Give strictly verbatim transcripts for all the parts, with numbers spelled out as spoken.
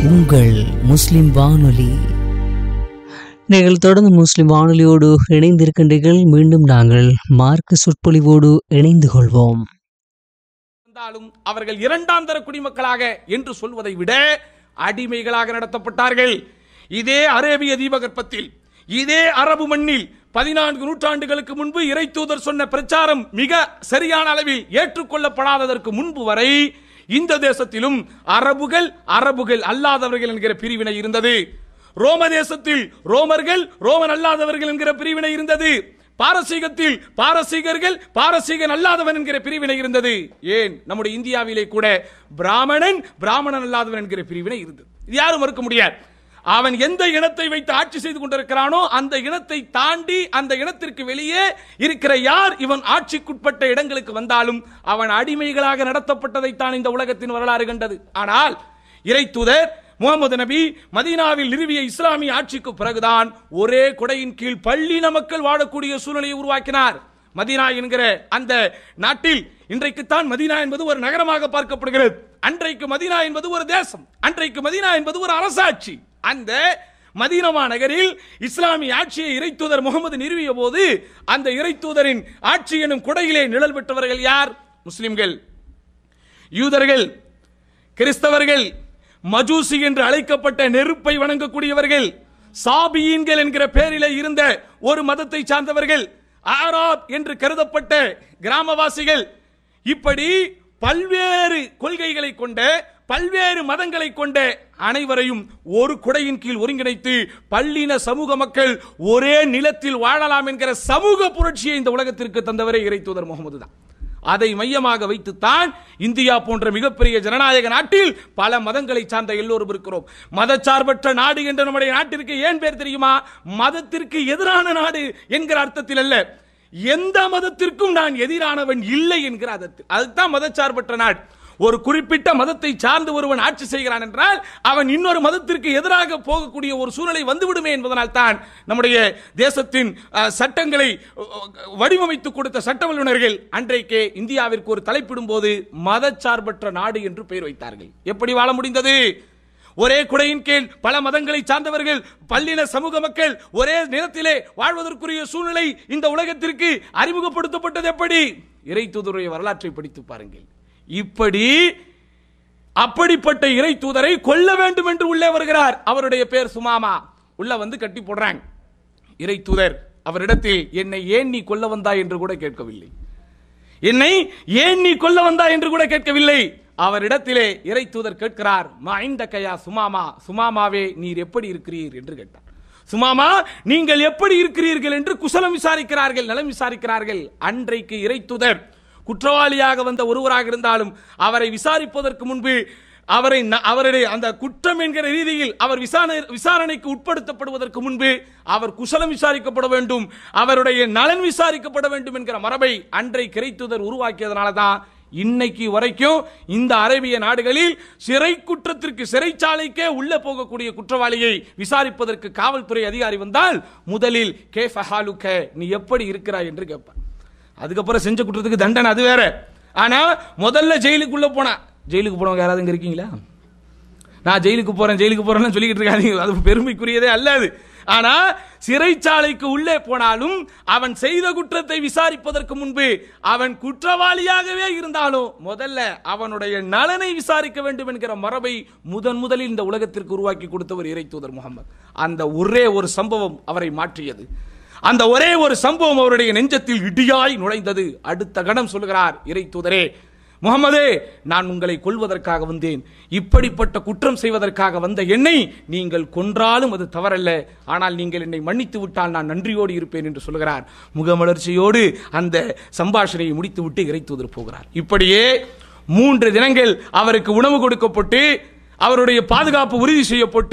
உங்கள் முஸ்லிம் வானொலி. நீங்கள் தொடர்ந்து முஸ்லிம் வானொலியோடு இணைந்திருக்கின்றீர்கள். மீண்டும் நாங்கள் மார்க்க சொற்பொழிவோடு இணைந்து கொள்வோம். அவர்கள் இரண்டாம் தர குடிமக்களாக என்று சொல்வதை விட அடிமைகளாக நடத்தப்பட்டார்கள். இதே அரேபிய தீபகற்பத்தில், இதே அரபு மண்ணில் பதினான்கு நூற்றாண்டுகளுக்கு முன்பு இறை தூதர் சொன்ன பிரச்சாரம் மிக சரியான அளவில் ஏற்றுக்கொள்ளப்படாததற்கு முன்பு வரை இந்த தேசத்திலும் அரபுகள் அரபுகள் அல்லாதவர்கள் என்கிற பிரிவினை இருந்தது. ரோம தேசத்தில் ரோமர்கள் ரோமன் அல்லாதவர்கள் என்கிற பிரிவினை இருந்தது. பாரசீகத்தில் பாரசீகர்கள் பாரசீகன் அல்லாதவன் என்கிற பிரிவினை இருந்தது. ஏன் நம்முடைய இந்தியாவிலே கூட பிராமணன் பிராமணன் அல்லாதவன் என்கிற பிரிவினை இருந்தது. யாரும் மறுக்க முடியாது. அவன் எந்த இனத்தை வைத்து ஆட்சி செய்து கொண்டிருக்கிறானோ அந்த இனத்தை தாண்டி அந்த இனத்திற்கு வெளியே இருக்கிற யார் இவன் ஆட்சிக்குட்பட்ட இடங்களுக்கு வந்தாலும் அவன் அடிமைகளாக நடத்தப்பட்டதைத்தான் இந்த உலகத்தின் வரலாறு கண்டது. ஆனால் இறை தூதர் முகமது நபி மதீனாவில் நிறுவிய இஸ்லாமிய ஆட்சிக்கு பிறகுதான் ஒரே குடையின் கீழ் பள்ளின மக்கள் வாழக்கூடிய சூழ்நிலையை உருவாக்கினார். மதீனா என்கிற அந்த நாட்டில் இன்றைக்குத்தான் மதீனா என்பது ஒரு நகரமாக பார்க்கப்படுகிறது. அன்றைக்கு மதீனா என்பது ஒரு தேசம், அன்றைக்கு மதீனா என்பது ஒரு அரசாட்சி. அந்த மதீனா நகரில் இஸ்லாமிய ஆட்சியை இறை தூதர் முகமது நிறுவிய போது அந்த இறை தூதரின் ஆட்சி எனும் குடையிலே நிழல் பெற்றவர்கள் யார்? முஸ்லிம்கள், யூதர்கள், கிறிஸ்தவர்கள், மஜூசி என்று அழைக்கப்பட்ட நெருப்பை வணங்கக்கூடியவர்கள், சாபியீன்கள் என்கிற பெயரிலே இருந்த ஒரு மதத்தை சார்ந்தவர்கள், ஆராப் என்று கருதப்பட்ட கிராமவாசிகள், இப்படி பல்வேறு கொள்கைகளை கொண்ட பல்வேறு மதங்களை கொண்ட அனைவரையும் ஒரு குடையின் கீழ் ஒருங்கிணைத்து பல்லின சமூக மக்கள் ஒரே நிலத்தில் வாழலாம் என்கிற சமூக புரட்சியை இந்த உலகத்திற்கு தந்தவரே இறை தூதர் முகமது தான். அதை மையமாக வைத்துத்தான் இந்தியா போன்ற மிகப்பெரிய ஜனநாயக நாட்டில் பல மதங்களை சார்ந்த எல்லோரும் இருக்கிறோம். மதச்சார்பற்ற நாடு என்ற நம்முடைய நாட்டிற்கு ஏன் பேர் தெரியுமா? மதத்திற்கு எதிரான நாடு என்கிற அர்த்தத்தில் அல்ல, எந்த மதத்திற்கும் நான் எதிரானவன் இல்லை என்கிற அர்த்தத்தில். அதுதான் மதச்சார்பற்ற நாடு. ஒரு குறிப்பிட்ட மதத்தை சார்ந்து ஒருவன் ஆட்சி செய்கிறான் என்றால் அவன் இன்னொரு மதத்திற்கு எதிராக போகக்கூடிய ஒரு சூழ்நிலை வந்துவிடுமே என்பதனால் தான் நம்முடைய தேசத்தின் சட்டங்களை வடிவமைத்து கொடுத்த சட்ட வல்லுநர்கள் அன்றைக்கே இந்தியாவிற்கு ஒரு தலைப்பிடும் போது மதச்சார்பற்ற நாடு என்று பெயர் வைத்தார்கள். எப்படி வாழ முடிந்தது? ஒரே குடையின் கீழ் பல மதங்களை சார்ந்தவர்கள், பல்லின சமூக மக்கள் ஒரே நிலத்திலே வாழ்வதற்குரிய சூழ்நிலை இந்த உலகத்திற்கு அறிமுகப்படுத்தப்பட்டது எப்படி? இறை தூதருடைய வரலாற்றை படித்து பாருங்கள். இப்படி அப்படிப்பட்ட இறை தூதரை கொல்ல வேண்டும் என்று உள்ளே வருகிறார். அவருடைய பேர் சுமாமா. உள்ள வந்து கட்டி போடுறாங்க. இறை தூதர் அவரிடத்தில் என்னை ஏன் நீ கொல்ல வந்தாய் என்று கூட கேட்கவில்லை. என்னை ஏன் நீ கொல்ல வந்தாய் என்று கூட கேட்கவில்லை. அவரிடத்திலே இறை தூதர் கேட்கிறார், மைந்தகயா சுமாமா, சுமாமாவே நீர் எப்படி இருக்கிறீர் என்று கேட்டார். சுமாமா நீங்கள் எப்படி இருக்கிறீர்கள் என்று குசலம் விசாரிக்கிறார்கள், நலம் விசாரிக்கிறார்கள். அன்றைக்கு இறை தூதர் குற்றவாளியாக வந்த ஒருவராக இருந்தாலும் அவரை விசாரிப்பதற்கு முன்பு அவரை அவருடைய அந்த குற்றம் என்கிற ரீதியில் அவர் விசாரணைக்கு உட்படுத்தப்படுவதற்கு முன்பு அவர் குசலம் விசாரிக்கப்பட வேண்டும், அவருடைய நலன் விசாரிக்கப்பட வேண்டும் என்கிற மரபை அன்றைக்கு இறை தூதர் உருவாக்கியதனால தான் இன்னைக்கு வரைக்கும் இந்த அரேபிய நாடுகளில் சிறை குற்றத்திற்கு சிறைச்சாலைக்கே உள்ள போகக்கூடிய குற்றவாளியை விசாரிப்பதற்கு காவல்துறை அதிகாரி வந்தால் முதலில் கேஃப ஹாலுக, நீ எப்படி இருக்கிறாய் என்று கேட்பார். அதுக்கப்புறம் செஞ்ச குற்றத்துக்கு தண்டனை அது வேற. ஆனா முதல்ல ஜெயிலுக்குள்ள போனா, ஜெயிலுக்கு போனவங்க யாராவது இங்க இருக்கீங்களா? நான் ஜெயிலுக்கு போறேன் ஜெயிலுக்கு போறேன்னு சொல்லிக்கிட்டு இருக்காங்க, அது பெருமைக்குரியதே அல்லது. ஆனா சிறைச்சாலைக்கு உள்ளே போனாலும் அவன் செய்த குற்றத்தை விசாரிப்பதற்கு முன்பு அவன் குற்றவாளியாகவே இருந்தாலும் முதல்ல அவனுடைய நலனை விசாரிக்க வேண்டும் என்கிற மரபை முதன் முதலில் இந்த உலகத்திற்கு உருவாக்கி கொடுத்தவர் இறை தூதர் முகமது. அந்த ஒரே ஒரு சம்பவம் அவரை மாற்றியது. அந்த ஒரே ஒரு சம்பவம் அவருடைய நெஞ்சத்தில் இடியாய் நுழைந்தது. அடுத்த கணம் சொல்கிறார் இறை தூதரே, முகமதே, நான் உங்களை கொல்வதற்காக வந்தேன். இப்படிப்பட்ட குற்றம் செய்வதற்காக வந்த என்னை நீங்கள் கொன்றாலும் அது தவறல்ல, ஆனால் நீங்கள் என்னை மன்னித்து விட்டால் நான் நன்றியோடு இருப்பேன் என்று சொல்கிறார். முகமலர்ச்சியோடு அந்த சம்பாஷணையை முடித்து விட்டு இறை தூதர் போகிறார். இப்படியே மூன்று தினங்கள் அவருக்கு உணவு கொடுக்கப்பட்டு அவருடைய பாதுகாப்பு உறுதி செய்யப்பட்டு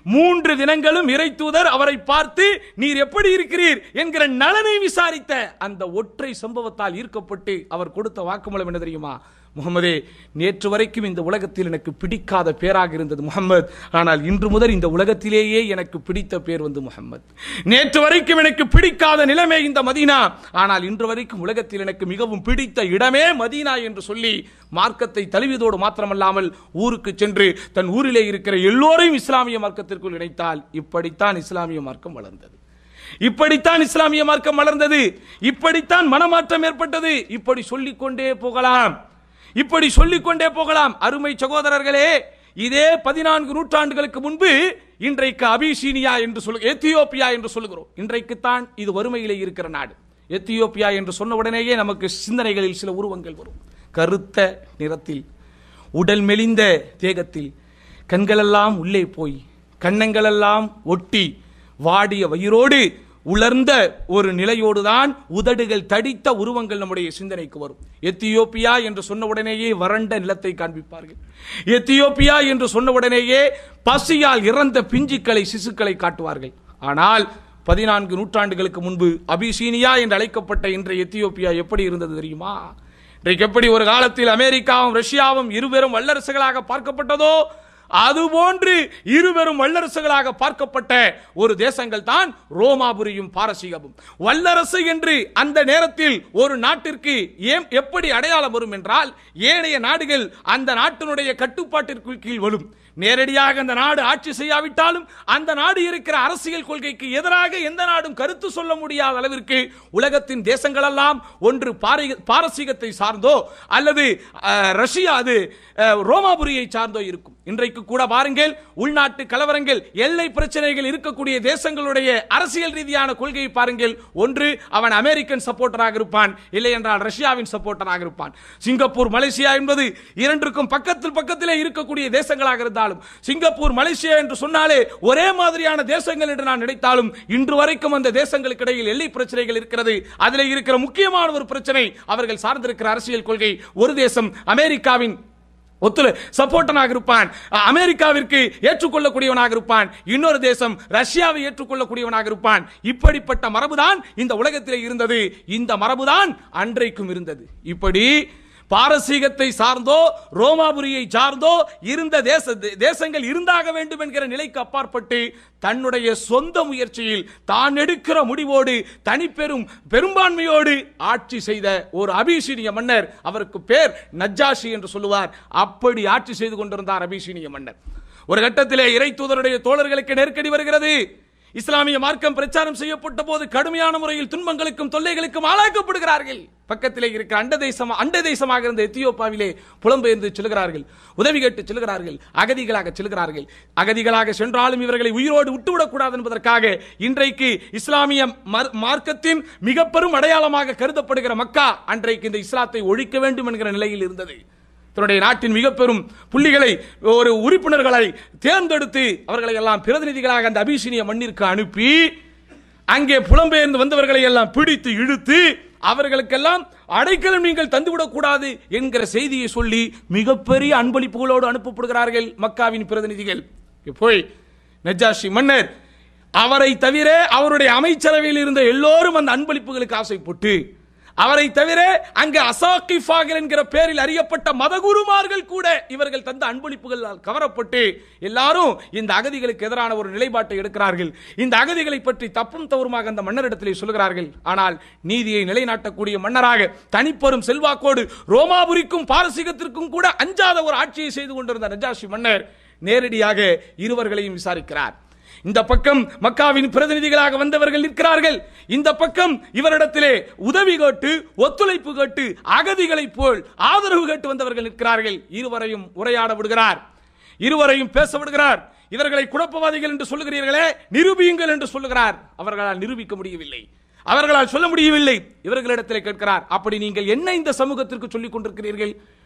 மூன்று தினங்களும் இறை தூதர் அவரை பார்த்து நீர் எப்படி இருக்கிறீர் என்கிற நலனை விசாரித்த அந்த ஒற்றை சம்பவத்தால் ஈர்க்கப்பட்டு அவர் கொடுத்த வாக்குமூலம் என்ன தெரியுமா? முகமதே, நேற்று வரைக்கும் இந்த உலகத்தில் எனக்கு பிடிக்காத பேராக இருந்தது முகமது, ஆனால் இன்று முதல் இந்த உலகத்திலேயே எனக்கு பிடித்த பேர் வந்து முகமது. நேற்று வரைக்கும் எனக்கு பிடிக்காத நிலைமை இந்த மதீனா, ஆனால் இன்று வரைக்கும் உலகத்தில் எனக்கு மிகவும் பிடித்த இடமே மதீனா என்று சொல்லி மார்க்கத்தை தழுவியதோடு மாத்திரமல்லாமல் ஊருக்கு சென்று தன் ஊரிலே இருக்கிற எல்லோரையும் இஸ்லாமிய மார்க்கத்திற்குள் இணைத்தால் இப்படித்தான் இஸ்லாமிய மார்க்கம் வளர்ந்தது. இப்படித்தான் இஸ்லாமிய மார்க்கம் வளர்ந்தது. இப்படித்தான் மனமாற்றம் ஏற்பட்டது. இப்படி சொல்லிக்கொண்டே போகலாம், இப்படி சொல்லிக்கொண்டே போகலாம். அருமை சகோதரர்களே, இதே பதினான்கு நூற்றாண்டுகளுக்கு முன்பு இன்றைக்கு அபிசீனியா என்று சொல்லு எத்தியோப்பியா என்று சொல்லுகிறோம். இன்றைக்குத்தான் இது வறுமையிலே இருக்கிற நாடு. எத்தியோப்பியா என்று சொன்ன உடனேயே நமக்கு சிந்தனைகளில் சில உருவங்கள் வரும். கருத்த நிறத்தில், உடல் மெலிந்த தேகத்தில், கண்களெல்லாம் உள்ளே போய் கண்ணங்களெல்லாம் ஒட்டி வாடிய வயிறோடு உலர்ந்த ஒரு நிலையோடுதான் உதடுகள் தடித்த உருவங்கள் நம்முடைய சிந்தனைக்கு வரும். எத்தியோப்பியா என்று சொன்ன உடனேயே வறண்ட நிலத்தை காண்பிப்பார்கள். எத்தியோப்பியா என்று சொன்ன உடனேயே பசியால் இறந்த பிஞ்சுக்களை, சிசுக்களை காட்டுவார்கள். ஆனால் பதினான்கு நூற்றாண்டுகளுக்கு முன்பு அபிசீனியா என்று அழைக்கப்பட்ட இன்றைய எத்தியோப்பியா எப்படி இருந்தது தெரியுமா? இன்றைக்கு எப்படி ஒரு காலத்தில் அமெரிக்காவும் ரஷ்யாவும் இருபெரும் வல்லரசுகளாக பார்க்கப்பட்டதோ அதுபோன்று இருவரும் வல்லரசுகளாக பார்க்கப்பட்ட ஒரு தேசங்கள் தான் ரோமாபுரியும் பாரசீகமும். வல்லரசு என்று அந்த நேரத்தில் ஒரு நாட்டிற்கு ஏன் எப்படி அடையாளம் வரும் என்றால், ஏனைய நாடுகள் அந்த நாட்டினுடைய கட்டுப்பாட்டிற்கு கீழ் வரும். நேரடியாக அந்த நாடு ஆட்சி செய்யாவிட்டாலும் அந்த நாடு இருக்கிற அரசியல் கொள்கைக்கு எதிராக எந்த நாடும் கருத்து சொல்ல முடியாத அளவிற்கு உலகத்தின் தேசங்கள் எல்லாம் ஒன்று பாரசீகத்தை சார்ந்தோ அல்லது ரஷ்யா அது ரோமாபுரியை சார்ந்தோ இருக்கும். இன்றைக்கு கூட பாருங்கள், உள்நாட்டு கலவரங்கள், எல்லை பிரச்சனைகள் இருக்கக்கூடிய தேசங்களுடைய அரசியல் ரீதியான கொள்கையை பாருங்கள். ஒன்று அவன் அமெரிக்கன் சப்போர்ட்டராக இருப்பான், இல்லை என்றால் ரஷ்யாவின் சப்போர்ட்டராக இருப்பான். சிங்கப்பூர், மலேசியா என்பது இரண்டிற்கும் பக்கத்தில் பக்கத்திலே இருக்கக்கூடிய தேசங்களாக இருந்தாலும், சிங்கப்பூர் மலேசியா என்று சொன்னாலே ஒரே மாதிரியான தேசங்கள் என்று நான் நினைத்தாலும் இன்று வரைக்கும் அந்த தேசங்களுக்கு இடையில் எல்லை பிரச்சனைகள் இருக்கிறது. அதில் இருக்கிற முக்கியமான ஒரு பிரச்சனை அவர்கள் சார்ந்திருக்கிற அரசியல் கொள்கை. ஒரு தேசம் அமெரிக்காவின் ஒத்துல சப்போர்ட்டனாக இருப்பான், அமெரிக்காவிற்கு ஏற்றுக்கொள்ளக்கூடியவனாக இருப்பான். இன்னொரு தேசம் ரஷ்யாவை ஏற்றுக்கொள்ளக்கூடியவனாக இருப்பான். இப்படிப்பட்ட மரபுதான் இந்த உலகத்திலே இருந்தது. இந்த மரபுதான் அன்றைக்கும் இருந்தது. இப்படி பாரசீகத்தை சார்ந்தோ ரோமாபுரியை சார்ந்தோ இருந்த தேச தேசங்கள் இருந்தாக வேண்டும் என்கிற நிலைக்கு அப்பாற்பட்டு தன்னுடைய சொந்த முயற்சியில் தான் எடுக்கிற முடிவோடு தனிப்பெரும் பெரும்பான்மையோடு ஆட்சி செய்த ஒரு அபிசீனிய மன்னர், அவருக்கு பேர் நஜ்ஜாஷி என்று சொல்லுவார். அப்படி ஆட்சி செய்து கொண்டிருந்தார் அபிசீனிய மன்னர். ஒரு கட்டத்திலே இறை தூதருடைய தோழர்களுக்கு நெருக்கடி வருகிறது. இஸ்லாமிய மார்க்கம் பிரச்சாரம் செய்யப்பட்ட போது கடுமையான முறையில் துன்பங்களுக்கும் தொல்லைகளுக்கும் ஆளாக்கப்படுகிறார்கள். பக்கத்திலே இருக்கிற அண்ட தேசம் அண்ட தேசமாக இருந்த எத்தியோப்பியாவிலே புலம்பெயர்ந்து செல்கிறார்கள், உதவி கேட்டு செல்கிறார்கள், அகதிகளாக செல்கிறார்கள். அகதிகளாக சென்றாலும் இவர்களை உயிரோடு விட்டுவிடக்கூடாது என்பதற்காக இன்றைக்கு இஸ்லாமிய மார்க்கத்தின் மிக பெரும் அடையாளமாக கருதப்படுகிற மக்கா அன்றைக்கு இந்த இஸ்லாத்தை ஒழிக்க வேண்டும் என்கிற நிலையில் இருந்தது. தன்னுடைய நாட்டின் மிக பெரும் புள்ளிகளை, ஒரு உறுப்பினர்களை தேர்ந்தெடுத்து அவர்களை எல்லாம் பிரதிநிதிகளாக அந்த அபிசீனிய மண்ணிற்கு அனுப்பி அங்கே புலம்பெயர்ந்து வந்தவர்களை எல்லாம் பிடித்து இழுத்து அவர்களுக்கெல்லாம் அடைக்கலம் நீங்கள் தந்துவிடக் கூடாது என்கிற செய்தியை சொல்லி மிகப்பெரிய அன்பளிப்புகளோடு அனுப்பப்படுகிறார்கள் மக்காவின் பிரதிநிதிகள். போய் நஜ்ஜாஷி மன்னர், அவரை தவிர அவருடைய அமைச்சரவையில் இருந்த எல்லோரும் அந்த அன்பளிப்புகளுக்கு ஆசைப்பட்டு, அவரை தவிர அங்கு அசாகிஃபாகள் என்கிற பெயரில் அறியப்பட்ட மதகுருமார்கள் கூட இவர்கள் தந்த அன்பளிப்புகளால் கவரப்பட்டு எல்லாரும் இந்த அகதிகளுக்கு எதிரான ஒரு நிலைப்பாட்டை எடுக்கிறார்கள். இந்த அகதிகளை பற்றி தப்பும் தவறுமாக அந்த மன்னரிடத்திலே சொல்கிறார்கள். ஆனால் நீதியை நிலைநாட்டக்கூடிய மன்னராக தனிப்பெரும் செல்வாக்கோடு ரோமாபுரிக்கும் பாரசீகத்திற்கும் கூட அஞ்சாத ஒரு ஆட்சியை செய்து கொண்டிருந்த நஜ்ஜாஷி மன்னர் நேரடியாக இருவர்களையும் விசாரிக்கிறார். இந்த பக்கம் மக்காவின் பிரதிநிதிகளாக வந்தவர்கள் இருக்கிறார்கள், இந்த பக்கம் இவரிடத்திலே உதவி கேட்டு ஒத்துழைப்பு கேட்டு அகதிகளை போல் ஆதரவு கேட்டு வந்தவர்கள் இருக்கிறார்கள். இருவரையும் உரையாட விடுகிறார், இருவரையும் பேச விடுகிறார். இவர்களை குழப்பவாதிகள் என்று சொல்லுகிறீர்களே, நிரூபியுங்கள் என்று சொல்லுகிறார். அவர்களால் நிரூபிக்க முடியவில்லை, அவர்களால் சொல்ல முடியவில்லை. இவர்களிடத்தில் கேட்கிறார், அப்படி நீங்கள் என்ன இந்த சமூகத்திற்கு சொல்லிக் கொண்டிருக்கிறீர்கள்?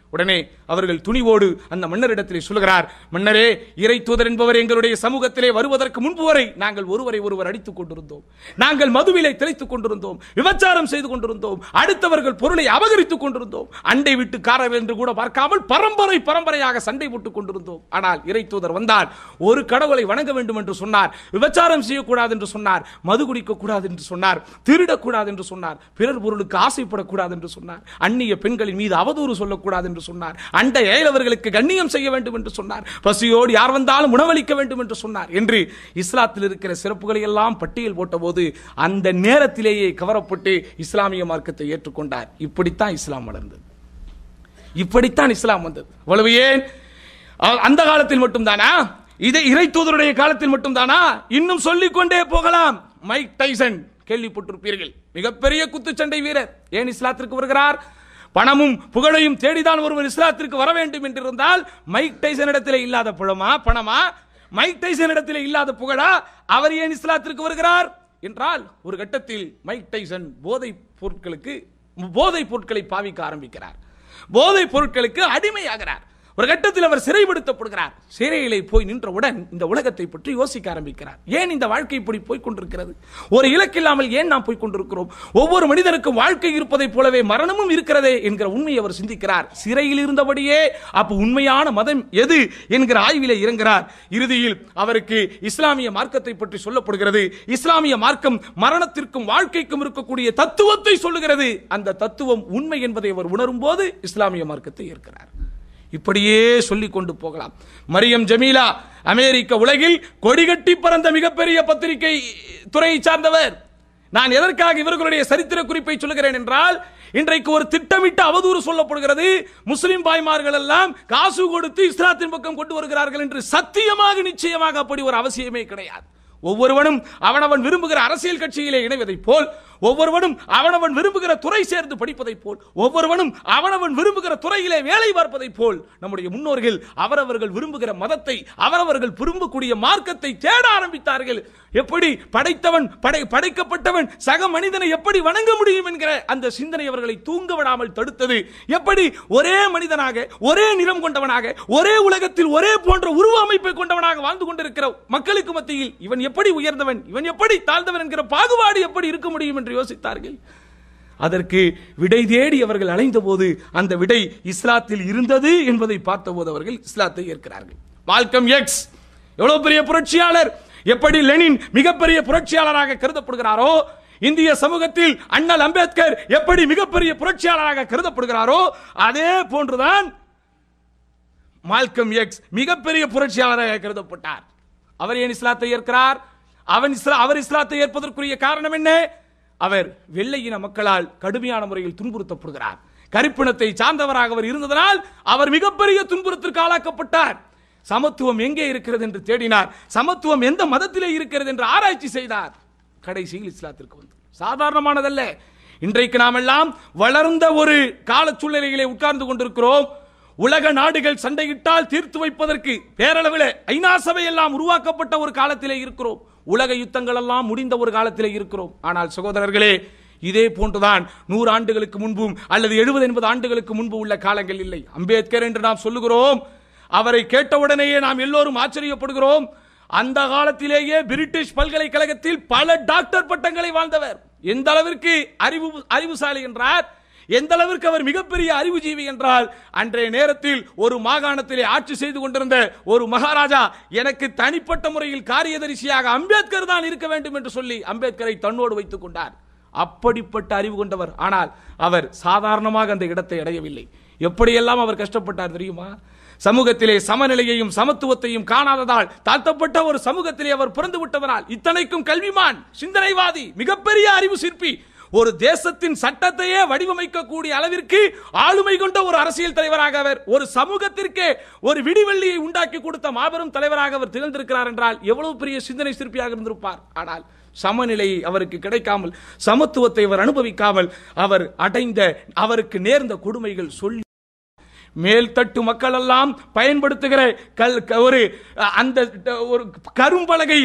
உடனே அவர்கள் துணிவோடு அந்த மன்னரிடத்திலே சொல்கிறார், மன்னரே, இறை தூதர் என்பவர் எங்களுடைய சமூகத்திலே வருவதற்கு முன்பு வரை நாங்கள் ஒருவரை ஒருவர் அடித்துக் கொண்டிருந்தோம், நாங்கள் மதுவிலை திளைத்துக் கொண்டிருந்தோம், விபச்சாரம் செய்து கொண்டிருந்தோம், அடுத்தவர்கள் பொருளை அபகரித்துக் கொண்டிருந்தோம், அண்டை வீட்டுக்காரர் என்று கூட பார்க்காமல் பரம்பரை பரம்பரையாக சண்டை போட்டுக் கொண்டிருந்தோம். ஆனால் இறை தூதர் வந்தால் ஒரு கடவுளை வணங்க வேண்டும் என்று சொன்னார், விபச்சாரம் செய்யக்கூடாது என்று சொன்னார், மது குடிக்க கூடாது என்று சொன்னார், திருடக்கூடாது என்று சொன்னார், பிறர் பொருளுக்கு ஆசைப்படக்கூடாது என்று சொன்னார், அந்நிய பெண்களின் மீது அவதூறு சொல்லக்கூடாது என்று சொன்னார், அண்டை ஏழவர்களுக்கு கண்ணியம் செய்ய வேண்டும் என்று சொன்னார், பசியோடு யார் வந்தாலும் உணவளிக்க வேண்டும் என்று சொன்னார் என்று இஸ்லாத்தில் இருக்கிற சிறப்புகளை எல்லாம் பட்டியல் போட்டபோது அந்த நேரத்திலேயே கவரப்பட்டு இஸ்லாமிய மார்க்கத்தை ஏற்றுக்கொண்டார். இப்படித்தான் இஸ்லாம் வளர்ந்தது, இப்படித்தான் இஸ்லாம் வந்தது. அவ்வளவு ஏன் அந்த காலத்தில் மட்டும்தானா? இதை இறை தூதருடைய காலத்தில் மட்டும்தானா? இன்னும் சொல்லிக்கொண்டே போகலாம். மைக் டைசன் கேள்விப்பட்டிருப்பீர்கள், மிகப்பெரிய குத்துச்சண்டை வீரர். ஏன் இஸ்லாத்திற்கு வருகிறார்? பணமும் புகழையும் தேடிதான் ஒருவர் இஸ்லாத்திற்கு வர வேண்டும் என்றிருந்தால் மைக் டைசன் இடத்திலே இல்லாத பணமா பணமா மைக் டைசன் இடத்திலே இல்லாத புகழா? அவர் ஏன் இஸ்லாத்திற்கு வருகிறார் என்றால், ஒரு கட்டத்தில் மைக் டைசன் போதை பொருட்களுக்கு போதை பொருட்களை பாவிக்க ஆரம்பிக்கிறார், போதை பொருட்களுக்கு அடிமையாகிறார். ஒரு கட்டத்தில் அவர் சிறைப்படுத்தப்படுகிறார். சிறையிலே போய் நின்றவுடன் இந்த உலகத்தை பற்றி யோசிக்க ஆரம்பிக்கிறார். ஏன் இந்த வாழ்க்கை இப்படி போய் கொண்டிருக்கிறது? ஒரு இலக்கில்லாமல் ஏன் நாம் போய் கொண்டிருக்கிறோம்? ஒவ்வொரு மனிதனுக்கும் வாழ்க்கை இருப்பதை போலவே மரணமும் இருக்கிறதே என்கிற உண்மையை அவர் சிந்திக்கிறார். சிறையில் இருந்தபடியே அப்ப உண்மையான மதம் எது என்கிற ஆய்விலே இறங்குகிறார். இறுதியில் அவருக்கு இஸ்லாமிய மார்க்கத்தை பற்றி சொல்லப்படுகிறது. இஸ்லாமிய மார்க்கம் மரணத்திற்கும் வாழ்க்கைக்கும் இருக்கக்கூடிய தத்துவத்தை சொல்லுகிறது. அந்த தத்துவம் உண்மை என்பதை அவர் உணரும் போது இஸ்லாமிய மார்க்கத்தை ஏற்கிறார். இப்படியே சொல்லிக் கொண்டு போகலாம். மரியம் ஜமீலா அமெரிக்க உலகில் கொடிகட்டி பறந்த மிகப்பெரிய பத்திரிகை துறையை சார்ந்தவர். நான் எதற்காக இவர்களுடைய சரித்திர குறிப்பை சொல்லுகிறேன் என்றால், இன்றைக்கு ஒரு திட்டமிட்ட அவதூறு சொல்லப்படுகிறது. முஸ்லிம் பாய்மார்கள் எல்லாம் காசு கொடுத்து இஸ்லாத்தின் பக்கம் கொண்டு வருகிறார்கள் என்று. சத்தியமாக நிச்சயமாக அப்படி ஒரு அவசியமே கிடையாது. ஒவ்வொருவனும் அவனவன் விரும்புகிற அரசியல் கட்சியிலே இணைவதைப் போல், ஒவ்வொருவனும் அவனவன் விரும்புகிற துறை சேர்ந்து படிப்பதைப் போல், ஒவ்வொருவனும் அவனவன் விரும்புகிற துறையிலே வேலை பார்ப்பதைப் போல், நம்முடைய முன்னோர்கள் அவரவர்கள் விரும்புகிற மதத்தை, அவரவர்கள் விரும்பக்கூடிய மார்க்கத்தை தேட ஆரம்பித்தார்கள். எப்படி படைத்தவன் படை படைக்கப்பட்டவன் சக மனிதனை எப்படி வணங்க முடியும் என்கிற அந்த சிந்தனை அவர்களை தூங்க விடாமல் தடுத்தது. எப்படி ஒரே மனிதனாக, ஒரே நிறம் கொண்டவனாக, ஒரே உலகத்தில் ஒரே போன்ற உருவ அமைப்பை கொண்டவனாக வாழ்ந்து கொண்டிருக்கிற மக்களுக்கு மத்தியில் இவன் எப்படி உயர்ந்தவன், இவன் எப்படி தாழ்ந்தவன் என்கிற பாகுபாடு எப்படி இருக்க முடியும் என்று யோசித்தார்கள். அதற்கு விடை தேடி அவர்கள் அலைந்த போது அந்த விடை இஸ்லாத்தில் இருந்தது என்பதை பார்த்தபோது அவர்கள் இஸ்லாத்தை ஏற்கிறார்கள். மால்கம் எக்ஸ் எவ்வளவு பெரிய புரட்சியாளர்! எப்படி லெனின் மிகப்பெரிய புரட்சியாளராக கருதப்படுகிறாரோ, இந்திய சமூகத்தில் அண்ணல் அம்பேத்கர் எப்படி மிகப்பெரிய புரட்சியாளராக கருதப்படுகிறாரோ, அதே போன்றுதான் மால்கம் எக்ஸ் மிகப்பெரிய புரட்சியாளராக கருதப்பட்டார். அவர் ஏன் இஸ்லாத்தை ஏற்கிறார்? அவன் அவர் இஸ்லாத்தை ஏற்பதற்குரிய காரணம் என்ன? அவர் வெள்ளையின மக்களால் கடுமையான முறையில் துன்புறுத்தப்படுகிறார். கருப்பினத்தை சார்ந்தவராக அவர் இருந்ததனால் அவர் மிகப்பெரிய துன்புறுத்திற்கு ஆளாக்கப்பட்டார். சமத்துவம் எங்கே இருக்கிறது என்று தேடினார். சமத்துவம் எந்த மதத்திலே இருக்கிறது என்று ஆராய்ச்சி செய்தார். கடைசியில் இஸ்லாத்திற்கு வந்து சாதாரணமானதல்ல. இன்றைக்கு நாம் எல்லாம் வளர்ந்த ஒரு கால சூழ்நிலையிலே உட்கார்ந்து கொண்டிருக்கிறோம். உலக நாடுகள் சண்டையிட்டால் தீர்த்து வைப்பதற்கு பேரளவில் ஐநா சபை எல்லாம் உருவாக்கப்பட்ட ஒரு காலத்திலே இருக்கிறோம். உலக யுத்தங்கள் எல்லாம் முடிந்த ஒரு காலத்திலே இருக்கிறோம். ஆனால் சகோதரர்களே, இதே போன்றுதான் நூறு ஆண்டுகளுக்கு முன்பும் அல்லது எழுபது எண்பது ஆண்டுகளுக்கு முன்பு உள்ள காலங்கள் இல்லை. அம்பேத்கர் என்று நாம் சொல்லுகிறோம், அவரை கேட்டவுடனேயே நாம் எல்லோரும் ஆச்சரியப்படுகிறோம். அந்த காலத்திலேயே பிரிட்டிஷ் பல்கலைக்கழகத்தில் பல டாக்டர் பட்டங்களை வாழ்ந்தவர். எந்த அளவிற்கு அறிவு அறிவுசாலி என்றார், எந்த அளவிற்கு அவர் மிகப்பெரிய அறிவுஜீவி என்றால், அன்றைய நேரத்தில் ஒரு மாகாணத்திலே ஆட்சி செய்து கொண்டிருந்த ஒரு மகாராஜா எனக்கு தனிப்பட்ட முறையில் காரியதரிசியாக அம்பேத்கர் தான் இருக்க வேண்டும் என்று சொல்லி அம்பேத்கரை தன்னோடு வைத்துக் கொண்டார். அப்படிப்பட்ட அறிவு கொண்டவர். ஆனால் அவர் சாதாரணமாக அந்த இடத்தை அடையவில்லை. எப்படியெல்லாம் அவர் கஷ்டப்பட்டார் தெரியுமா? சமூகத்திலே சமநிலையையும் சமத்துவத்தையும் காணாததால், தாழ்த்தப்பட்ட ஒரு சமூகத்திலே அவர் பிறந்து விட்டதனால், இத்தனைக்கும் கல்விமான், சிந்தனைவாதி, மிகப்பெரிய அறிவு சிற்பி, ஒரு தேசத்தின் சட்டத்தையே வடிவமைக்கக்கூடிய அளவிற்கு ஆளுமை கொண்ட ஒரு அரசியல் தலைவராக அவர், ஒரு சமூகத்திற்கே ஒரு விடிவெள்ளியை உண்டாக்கி கொடுத்த மாபெரும் தலைவராக அவர் திகழ்ந்திருக்கிறார் என்றால் எவ்வளவு பெரிய சிந்தனை சிற்பியாக இருந்திருப்பார். ஆனால் சமநிலை அவருக்கு கிடைக்காமல், சமத்துவத்தை அவர் அனுபவிக்காமல், அவர் அடைந்த அவருக்கு நேர்ந்த கொடுமைகள் சொல்லி மேல்தட்டு மக்கள் எல்லாம் பயன்படுத்துகிற ஒரு அந்த ஒரு கரும்பலகையில்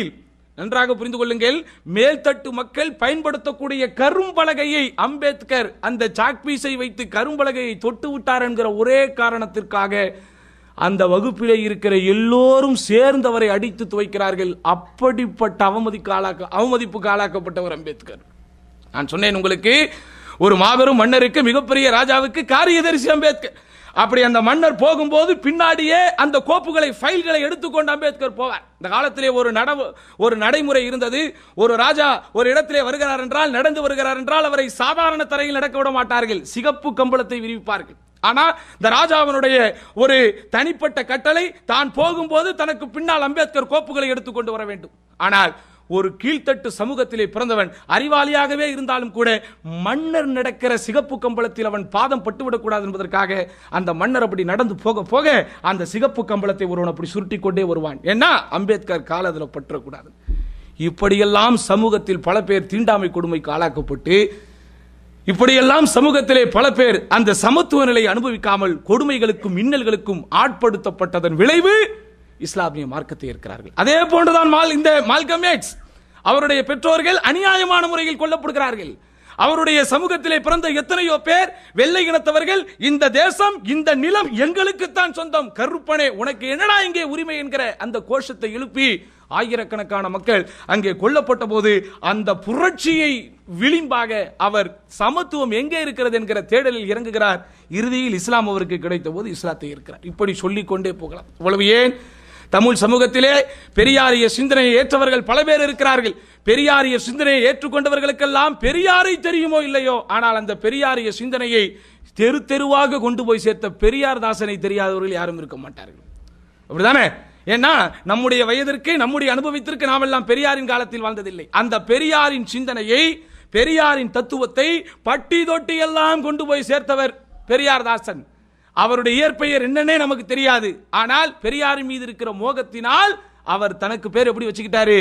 நன்றாக புரிந்து கொள்ளுங்கள். மேல்தட்டு மக்கள் பயன்படுத்தக்கூடிய கரும்பலகையை அம்பேத்கர் அந்த சாக்பீஸை வைத்து கரும்பலகையை தொட்டு விட்டார் என்கிற ஒரே காரணத்திற்காக அந்த வகுப்பிலே இருக்கிற எல்லோரும் சேர்ந்தவரை அடித்து துவைக்கிறார்கள். அப்படிப்பட்ட அவமதிக்கு ஆளாக்க அவமதிப்புக்கு ஆளாக்கப்பட்டவர் அம்பேத்கர். நான் சொன்னேன் உங்களுக்கு, ஒரு மாபெரும் மன்னருக்கு, மிகப்பெரிய ராஜாவுக்கு காரியதரிசி அம்பேத்கர். அப்படி அந்த மன்னர் போகும்போது பின்னாடியே அந்த கோப்புகளை, ஃபைல்களை எடுத்துக்கொண்டு அம்பேத்கர் போவார். இந்த காலத்திலே ஒரு நட ஒரு நடைமுறை இருந்தது. ஒரு ராஜா ஒரு இடத்திலே வருகிறார் என்றால், நடந்து வருகிறார் என்றால் அவரை சாதாரண தரையில் நடக்க விட மாட்டார்கள், சிகப்பு கம்பளத்தை விரிவிப்பார்கள். ஆனா இந்த ராஜாவினுடைய ஒரு தனிப்பட்ட கட்டளை, தான் போகும்போது தனக்கு பின்னால் அம்பேத்கர் கோப்புகளை எடுத்துக்கொண்டு வர வேண்டும். ஆனால் ஒரு கீழ்த்தட்டு சமூகத்திலே பிறந்தவன், அறிவாளியாகவே இருந்தாலும் கூட, மன்னர் நடக்கிற சிகப்பு கம்பளத்தில் அவன் பாதம் பட்டுவிடக் கூடாது என்பதற்காக அந்த மன்னர் அப்படி நடந்து போக போக அந்த சிகப்பு கம்பளத்தை ஒருவன் அப்படி சுருட்டி கொண்டே வருவான். ஏன்னா அம்பேத்கர் காலத்தில் பற்றக்கூடாது. இப்படியெல்லாம் சமூகத்தில் பல பேர் தீண்டாமை கொடுமைக்கு ஆளாக்கப்பட்டு, இப்படியெல்லாம் சமூகத்திலே பல பேர் அந்த சமத்துவ நிலையை அனுபவிக்காமல் கொடுமைகளுக்கும் இன்னல்களுக்கும் ஆட்படுத்தப்பட்டதன் விளைவு இஸ்லாமிய மார்க்கத்தை இருக்கிறார்கள். அதே போன்றுதான் இந்த மால்கம் எக்ஸ், அவருடைய பெற்றோர்கள் அநியாயமான முறையில் கொல்லப்படுகிறார்கள். அவருடைய சமூகத்திலே பிறந்த எத்தனையோ பேர் வெள்ளை இனத்தவர்கள், இந்த தேசம், இந்த நிலம் எங்களுக்குத்தான் சொந்தம், கருப்பனே உனக்கு என்னடா இங்கே உரிமை என்கிற அந்த கோஷத்தை எழுப்பி ஆயிரக்கணக்கான மக்கள் அங்கே கொல்லப்பட்ட போது அந்த புரட்சியை விளிம்பாக அவர் சமத்துவம் எங்கே இருக்கிறது என்கிற தேடலில் இறங்குகிறார். இறுதியில் இஸ்லாம் அவருக்கு கிடைத்த போது இஸ்லாத்தை இருக்கிறார். இப்படி சொல்லிக் கொண்டே போகலாம். இவ்வளவு ஏன், தமிழ் சமூகத்திலே பெரியாரிய சிந்தனையை ஏற்றவர்கள் பல பேர் இருக்கிறார்கள். பெரியாரிய சிந்தனையை ஏற்றுக்கொண்டவர்களுக்கெல்லாம் பெரியாரை தெரியுமோ இல்லையோ, ஆனால் அந்த பெரியாரிய சிந்தனையை தெரு தெருவாக கொண்டு போய் சேர்த்த பெரியார் தாசனை தெரியாதவர்கள் யாரும் இருக்க மாட்டார்கள். அப்படிதானே? ஏன்னா நம்முடைய வயதிற்கு, நம்முடைய அனுபவத்திற்கு நாம் எல்லாம் பெரியாரின் காலத்தில் வாழ்ந்ததில்லை. அந்த பெரியாரின் சிந்தனையை, பெரியாரின் தத்துவத்தை பட்டி தொட்டி எல்லாம் கொண்டு போய் சேர்த்தவர் பெரியார் தாசன். அவருடைய இயற்பெயர் என்னன்னே நமக்கு தெரியாது. ஆனால் பெரியாரின் மீது இருக்கிற மோகத்தினால் அவர் தனக்கு பேர் எப்படி வச்சுக்கிட்டாரு?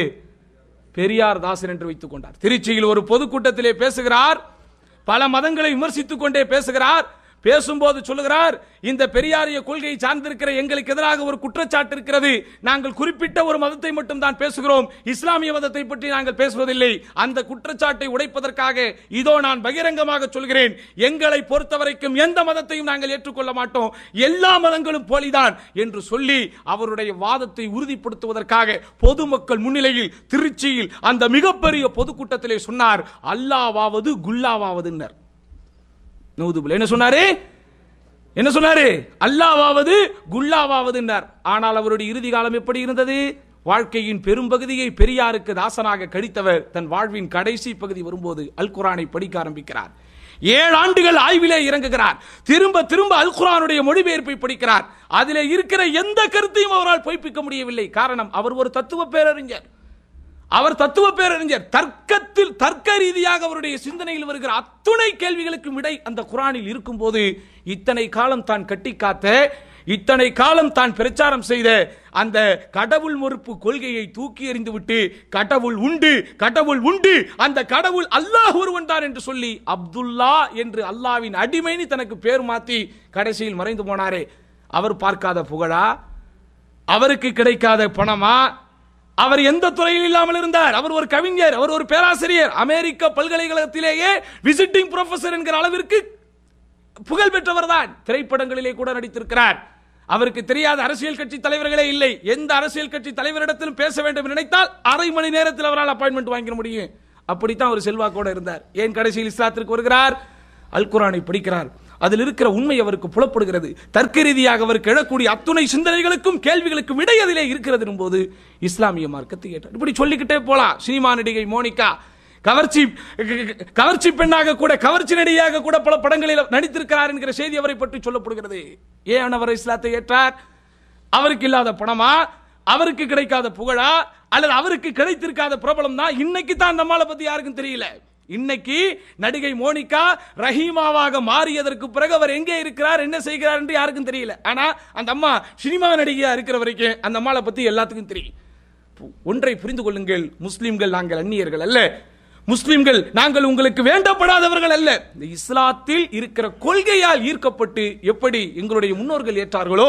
பெரியார் தாசன் என்று வைத்துக் கொண்டார். திருச்சியில் ஒரு பொதுக்கூட்டத்திலே பேசுகிறார். பல மதங்களை விமர்சித்துக் கொண்டே பேசுகிறார். பேசும்போது சொல்லுகிறார், இந்த பெரியாரிய கொள்கையை சார்ந்திருக்கிற எங்களுக்கு எதிராக ஒரு குற்றச்சாட்டு இருக்கிறது. நாங்கள் குறிப்பிட்ட ஒரு மதத்தை மட்டும் தான் பேசுகிறோம், இஸ்லாமிய மதத்தை பற்றி நாங்கள் பேசுவதில்லை. அந்த குற்றச்சாட்டை உடைப்பதற்காக இதோ நான் பகிரங்கமாக சொல்கிறேன், எங்களை பொறுத்தவரைக்கும் எந்த மதத்தையும் நாங்கள் ஏற்றுக்கொள்ள மாட்டோம், எல்லா மதங்களும் போலிதான் என்று சொல்லி அவருடைய வாதத்தை உறுதிப்படுத்துவதற்காக பொதுமக்கள் முன்னிலையில் திருச்சியில் அந்த மிகப்பெரிய பொதுக்கூட்டத்திலே சொன்னார், அல்லாவாவது குல்லாவாவதுன்னர். என்ன சொன்னாரு? என்ன சொன்னாரு? அல்லாவாவது குல்லாவாவது. ஆனால் அவருடைய இறுதி காலம் எப்படி இருந்தது? வாழ்க்கையின் பெரும்பகுதியை பெரியாருக்கு தாசனாக கழித்தவர் தன் வாழ்வின் கடைசி பகுதி வரும்போது அல் குர்ஆனை படிக்க ஆரம்பிக்கிறார். ஏழு ஆண்டுகள் ஆய்விலே இறங்குகிறார். திரும்ப திரும்ப அல் குர்ஆனுடைய மொழிபெயர்ப்பை படிக்கிறார். அதிலே இருக்கிற எந்த கருத்தையும் அவரால் பொய்ப்பிக்க முடியவில்லை. காரணம், அவர் ஒரு தத்துவ பேரறிஞர். அவர் தத்துவ பேரறிஞர். தர்க்கத்தில், தர்க்க ரீதியாக அவருடைய சிந்தனையில் வருகிற அத்துணை கேள்விகளுக்கும் விடை அந்த குர்ஆனில் இருக்கும் போது, இத்தனை காலம் தான் கட்டி காத்த, இத்தனை காலம் தான் பிரச்சாரம் செய்த அந்த கடவுள் மறுப்பு கொள்கையை தூக்கி எறிந்து விட்டு, கடவுள் உண்டு, கடவுள் உண்டு, அந்த கடவுள் அல்லாஹ் ஒருவன் தான் என்று சொல்லி அப்துல்லா என்று அல்லாவின் அடிமைன்னு தனக்கு பேர் மாத்தி கடைசியில் மறைந்து போனாரே, அவர் பார்க்காத புகழா? அவருக்கு கிடைக்காத பணமா? அவர் எந்த துறையில் இல்லாமல் இருந்தார்? அவர் ஒரு கவிஞர், அவர் ஒரு பேராசிரியர், அமெரிக்க பல்கலைக்கழகத்திலேயே விசிட்டிங் ப்ரொஃபசர் என்கிற அளவிற்கு புகழ் பெற்றவர் தான். திரைப்படங்களிலே கூட நடித்திருக்கிறார். அவருக்கு தெரியாத அரசியல் கட்சி தலைவர்களே இல்லை. எந்த அரசியல் கட்சி தலைவரிடத்திலும் பேச வேண்டும் நினைத்தால் அரை மணி நேரத்தில் அவரால் அப்பாயின்மெண்ட் வாங்கிட முடியும். அப்படித்தான் ஒரு செல்வாக்கோடு இருந்தார். ஏன் கடைசியில் இஸ்லாத்திற்கு வருகிறார்? அல் குர்ஆனை படிக்கிறார். அதில் இருக்கிற உண்மை அவருக்கு புலப்படுகிறது. தர்க்க ரீதியாக அவருக்கு எழக்கூடிய அத்துணை சிந்தனைகளுக்கும் கேள்விகளுக்கும் இடை அதிலே இருக்கிறது போது இஸ்லாமிய மார்க்கத்தை ஏற்றார். இப்படி சொல்லிக்கிட்டே போலாம். சினிமா நடிகை மோனிகா கவர்ச்சி கவர்ச்சி பெண்ணாக கூட, கவர்ச்சி நடிகையாக கூட பல படங்களில் நடித்திருக்கிறார் என்கிற செய்தி அவரை பற்றி சொல்லப்படுகிறது. ஏன் அவர் இஸ்லாத்தை ஏற்றார்? அவருக்கு இல்லாத பணமா? அவருக்கு கிடைக்காத புகழா? அல்லது அவருக்கு கிடைத்திருக்காத பிரபலம் தான்? இன்னைக்கு தான் நம்மளை பத்தி யாருக்கும் தெரியல. இன்னைக்கு நடிகை மோனிகா ரஹீமாவாக மாறியதற்கு பிறகு அவர் எங்கே இருக்கிறார், என்ன செய்கிறார் என்று யாருக்கும் தெரியல. ஆனா அந்த அம்மா சினிமா நடிகையா இருக்கிற வரைக்கும் அந்த அம்மாளை பத்தி எல்லாத்துக்கும் தெரியும். ஒன்றை புரிந்து கொள்ளுங்கள், முஸ்லிம்கள் நாங்கள் அந்நியர்கள் அல்ல, முஸ்லிம்கள் நாங்கள் உங்களுக்கு வேண்டப்படாதவர்கள் அல்ல. இந்த இஸ்லாத்தில் இருக்கிற கொள்கையால் ஈர்க்கப்பட்டு எப்படி எங்களுடைய முன்னோர்கள் ஏற்றார்களோ,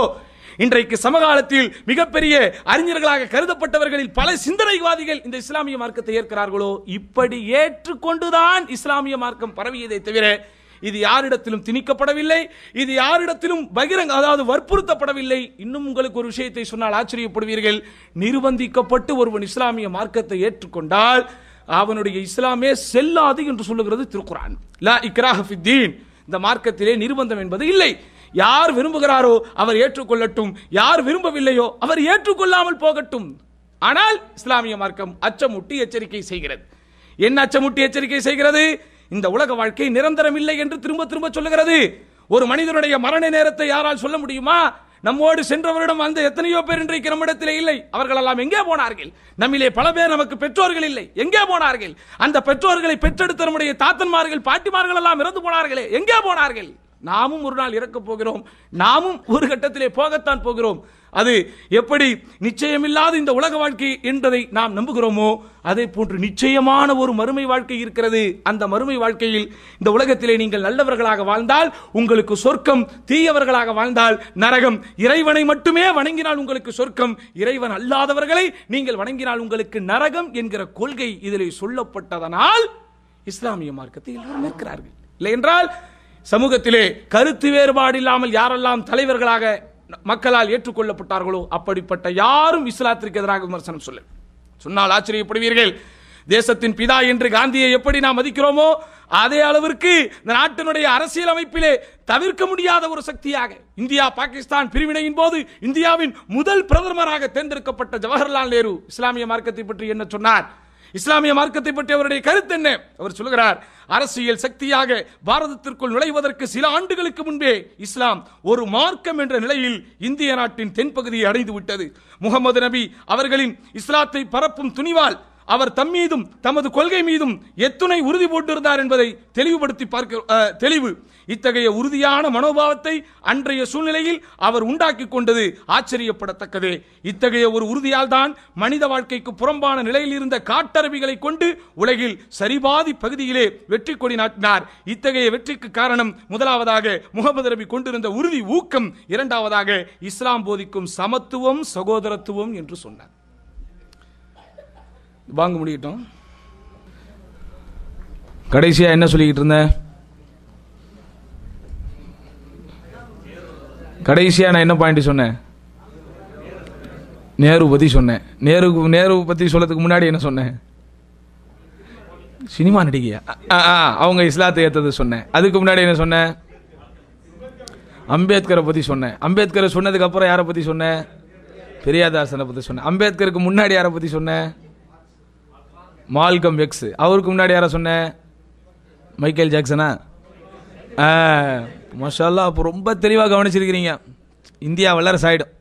இன்றைக்கு சமகாலத்தில் மிகப்பெரிய அறிஞர்களாக கருதப்பட்டவர்களில் பல சிந்தனைவாதிகள் இந்த இஸ்லாமிய மார்க்கத்தை ஏற்கிறார்களோ, இப்படி ஏற்றுக்கொண்டுதான் இஸ்லாமிய மார்க்கம் பரவியதை தவிர இது யாரிடத்திலும் திணிக்கப்படவில்லை, இது யாரிடத்திலும் பகிரங்க அதாவது வற்புறுத்தப்படவில்லை. இன்னும் உங்களுக்கு ஒரு விஷயத்தை சொன்னால் ஆச்சரியப்படுவீர்கள். நிர்பந்திக்கப்பட்டு ஒருவன் இஸ்லாமிய மார்க்கத்தை ஏற்றுக்கொண்டால் அவனுடைய இஸ்லாமே செல்லாது என்று சொல்லுகிறது திருக்குர்ஆன். லா இக்ராஹ ஃபித்தீன், இந்த மார்க்கத்திலே நிர்பந்தம் என்பது இல்லை. யார் விரும்புகிறாரோ அவர் ஏற்றுக்கொள்ளட்டும், யார் விரும்பவில்லையோ அவர் ஏற்றுக்கொள்ளாமல் போகட்டும். ஆனால் இஸ்லாமிய மார்க்கம் அச்சமூட்டி எச்சரிக்கை செய்கிறது. என்ன அச்சமூட்டி எச்சரிக்கை செய்கிறது? இந்த உலக வாழ்க்கை நிரந்தரம் இல்லை என்று திரும்ப திரும்ப சொல்லுகிறது. ஒரு மனிதனுடைய மரண நேரத்தை யாரால் சொல்ல முடியுமா? நம்மோடு சென்றவரிடம் அந்த எத்தனையோ பேர் இன்றைக்கு நம்மிடத்திலே இல்லை. அவர்கள் எல்லாம் எங்கே போனார்கள்? நம்மிலே பல பேர் நமக்கு பெற்றோர்கள் இல்லை, எங்கே போனார்கள்? அந்த பெற்றோர்களை பெற்றெடுத்த நம்முடைய தாத்தன்மார்கள் பாட்டிமார்கள் எல்லாம் இறந்து போனார்களே, எங்கே போனார்கள்? நாமும் ஒரு நாள் இறக்க போகிறோம், நாமும் ஒரு கட்டத்திலே போகத்தான் போகிறோம். அது எப்படி நிச்சயமில்லாத இந்த உலக வாழ்க்கை என்பதை நாம் நம்புகிறோமோ அதே போன்று நிச்சயமான ஒரு மறுமை வாழ்க்கை இருக்கிறது. அந்த மறுமை வாழ்க்கையில் இந்த உலகத்திலே நீங்கள் நல்லவர்களாக வாழ்ந்தால் உங்களுக்கு சொர்க்கம், தீயவர்களாக வாழ்ந்தால் நரகம். இறைவனை மட்டுமே வணங்கினால் உங்களுக்கு சொர்க்கம், இறைவன் அல்லாதவர்களை நீங்கள் வணங்கினால் உங்களுக்கு நரகம் என்கிற கொள்கை இதிலே சொல்லப்பட்டதனால் இஸ்லாமிய மார்க்கத்தை எல்லோரும் ஏற்கிறார்கள். இல்லை என்றால் சமூகத்திலே கருத்து வேறுபாடு இல்லாமல் யாரெல்லாம் தலைவர்களாக மக்களால் ஏற்றுக்கொள்ளப்பட்டார்களோ அப்படிப்பட்ட யாரும் இஸ்லாத்திற்கு எதிராக விமர்சனம் சொல்ல சொன்னால் ஆச்சரியப்படுவீர்கள். தேசத்தின் பிதா என்று காந்தியை எப்படி நாம் மதிக்கிறோமோ அதே அளவிற்கு இந்த நாட்டினுடைய அரசியல் அமைப்பிலே தவிர்க்க முடியாத ஒரு சக்தியாக இந்தியா பாகிஸ்தான் பிரிவினையின் போது இந்தியாவின் முதல் பிரதமராக தேர்ந்தெடுக்கப்பட்ட ஜவஹர்லால் நேரு இஸ்லாமிய மார்க்கத்தை பற்றி என்ன சொன்னார்? இஸ்லாமிய மார்க்கத்தை பற்றி அவருடைய கருத்து என்ன? அவர் சொல்கிறார், அரசியல் சக்தியாக பாரதத்திற்குள் நுழைவதற்கு சில ஆண்டுகளுக்கு முன்பே இஸ்லாம் ஒரு மார்க்கம் என்ற நிலையில் இந்திய நாட்டின் தென்பகுதியை அடைந்து விட்டது. முகமது நபி அவர்களின் இஸ்லாத்தை பரப்பும் துணிவால் அவர் தம் மீதும் தமது கொள்கை மீதும் எத்துணை உறுதி போட்டிருந்தார் என்பதை தெளிவுபடுத்தி பார்க்க தெளிவு. இத்தகைய உறுதியான மனோபாவத்தை அன்றைய சூழ்நிலையில் அவர் உண்டாக்கி கொண்டது ஆச்சரியப்படத்தக்கதே. இத்தகைய ஒரு உறுதியால் தான் மனித வாழ்க்கைக்கு புறம்பான நிலையில் இருந்த காட்டரபிகளை கொண்டு உலகில் சரிபாதி பகுதியிலே வெற்றி கொடி நாட்டினார். இத்தகைய வெற்றிக்கு காரணம் முதலாவதாக முகமது நபி கொண்டிருந்த உறுதி ஊக்கம், இரண்டாவதாக இஸ்லாம் போதிக்கும் சமத்துவம் சகோதரத்துவம் என்று சொன்னார். வாங்க முடியட்டும். கடைசியா என்ன சொல்லிக்கிட்டு இருந்த? கடைசியா நான் என்ன பாயிண்ட் சொன்னேன்? நேரு பத்தி சொன்னேன். நேரு நேரு பத்தி சொல்றதுக்கு முன்னாடி என்ன சொன்னேன்? சினிமா நடிகையா அவங்க இஸ்லாத்தை ஏற்றது சொன்னேன். அதுக்கு முன்னாடி என்ன சொன்னேன்? அம்பேத்கரை பத்தி சொன்னேன். அம்பேத்கரை சொன்னதுக்கு அப்புறம் யாரை பத்தி சொன்னேன்? பெரியாதாசனை பத்தி சொன்னேன். அம்பேத்கருக்கு முன்னாடி யாரை பத்தி சொன்னேன்? Malcolm X. அவருக்கு முன்னாடி யாரை சொன்னேன்? மைக்கேல் ஜாக்சனா. மாஷா அல்லாஹ், அப்போ ரொம்ப தெளிவாக கவனிச்சிருக்கிறீங்க. இந்தியா வல்லரசு ஆயிடும்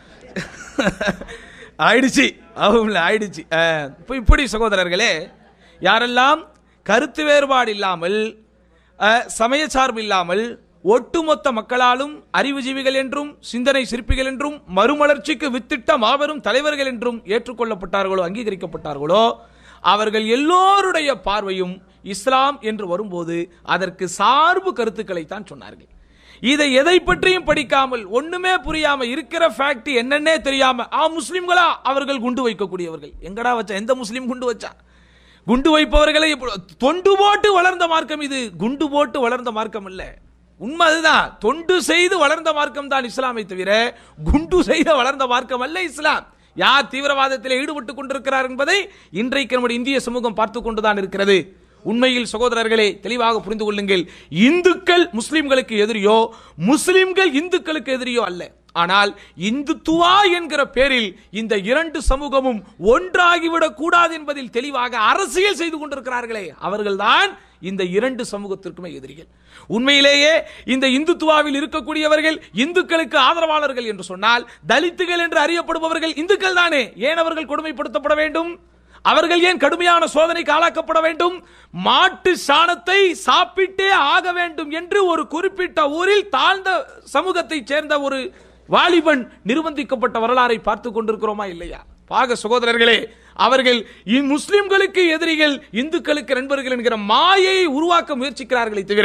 ஆயிடுச்சு அவங்க ஆயிடுச்சு. இப்போ இப்படி சகோதரர்களே, யாரெல்லாம் கருத்து வேறுபாடு இல்லாமல் சமய சார்பு இல்லாமல் ஒட்டுமொத்த மக்களாலும் அறிவுஜீவிகள் என்றும் சிந்தனை சிற்பிகள் என்றும் மறுமலர்ச்சிக்கு வித்திட்ட மாபெரும் தலைவர்கள் என்றும் ஏற்றுக்கொள்ளப்பட்டார்களோ அங்கீகரிக்கப்பட்டார்களோ அவர்கள் எல்லோருடைய பார்வையும் இஸ்லாம் என்று வரும்போது அதற்கு சார்பு கருத்துக்களை தான் சொன்னார்கள். இதை எதை பற்றியும் படிக்காமல் ஒண்ணுமே புரியாம இருக்கிற ஃபேக்ட் என்னன்னே தெரியாம ஆ முஸ்லிம்களா அவர்கள் குண்டு வைக்கக்கூடியவர்கள். எங்கடா வச்சா? எந்த முஸ்லீம் குண்டு வச்சா? குண்டு வைப்பவர்களை தொண்டு போட்டு வளர்ந்த மார்க்கம் இது. குண்டு போட்டு வளர்ந்த மார்க்கம் இல்ல. உண்மை அதுதான். தொண்டு செய்து வளர்ந்த மார்க்கம் தான் இஸ்லாமை தவிர குண்டு செய்த வளர்ந்த மார்க்கம் அல்ல இஸ்லாம். யார் தீவிரவாதத்தில் ஈடுபட்டுக் கொண்டிருக்கிறார் என்பதை இன்றைக்கு நம்முடைய இந்திய சமூகம் பார்த்துக் கொண்டுதான் இருக்கிறது. உண்மையில் சகோதரர்களே தெளிவாக புரிந்து கொள்ளுங்கள், இந்துக்கள் முஸ்லிம்களுக்கு எதிரியோ முஸ்லிம்கள் இந்துக்களுக்கு எதிரியோ அல்ல. ஆனால் இந்துத்துவா என்கிற பேரில் இந்த இரண்டு சமூகமும் ஒன்றாகிவிடக் கூடாது என்பதில் தெளிவாக அரசியல் செய்து கொண்டிருக்கிறார்களே அவர்கள்தான் இந்த இரண்டு சமூகத்திற்குமே எதிரிகள். உண்மையிலேயே இந்த இந்துத்துவாவில் இருக்கக்கூடியவர்கள் இந்துக்களுக்கு ஆதரவாளர்கள் என்று சொன்னால் தலித்துகள் என்று அறியப்படுபவர்கள் இந்துக்கள் தானே. ஏன் அவர்கள் கொடுமைப்படுத்தப்பட வேண்டும்? அவர்கள் ஏன் கடுமையான சோதனைக்கு ஆளாக்கப்பட வேண்டும்? மாட்டு சாணத்தை சாப்பிட்டே ஆக வேண்டும் என்று ஒரு குறிப்பிட்ட ஊரில் தாழ்ந்த சமூகத்தை சேர்ந்த ஒரு வாலிபன் நிர்பந்திக்கப்பட்ட வரலாறை பார்த்து கொண்டிருக்கிறோமா இல்லையா? பாக சகோதரர்களே, அவர்கள் முஸ்லிம்களுக்கு எதிரிகள் இந்துக்களுக்கு நண்பர்கள் என்கிற மாயையை உருவாக்க முயற்சிக்கிறார்களே தவிர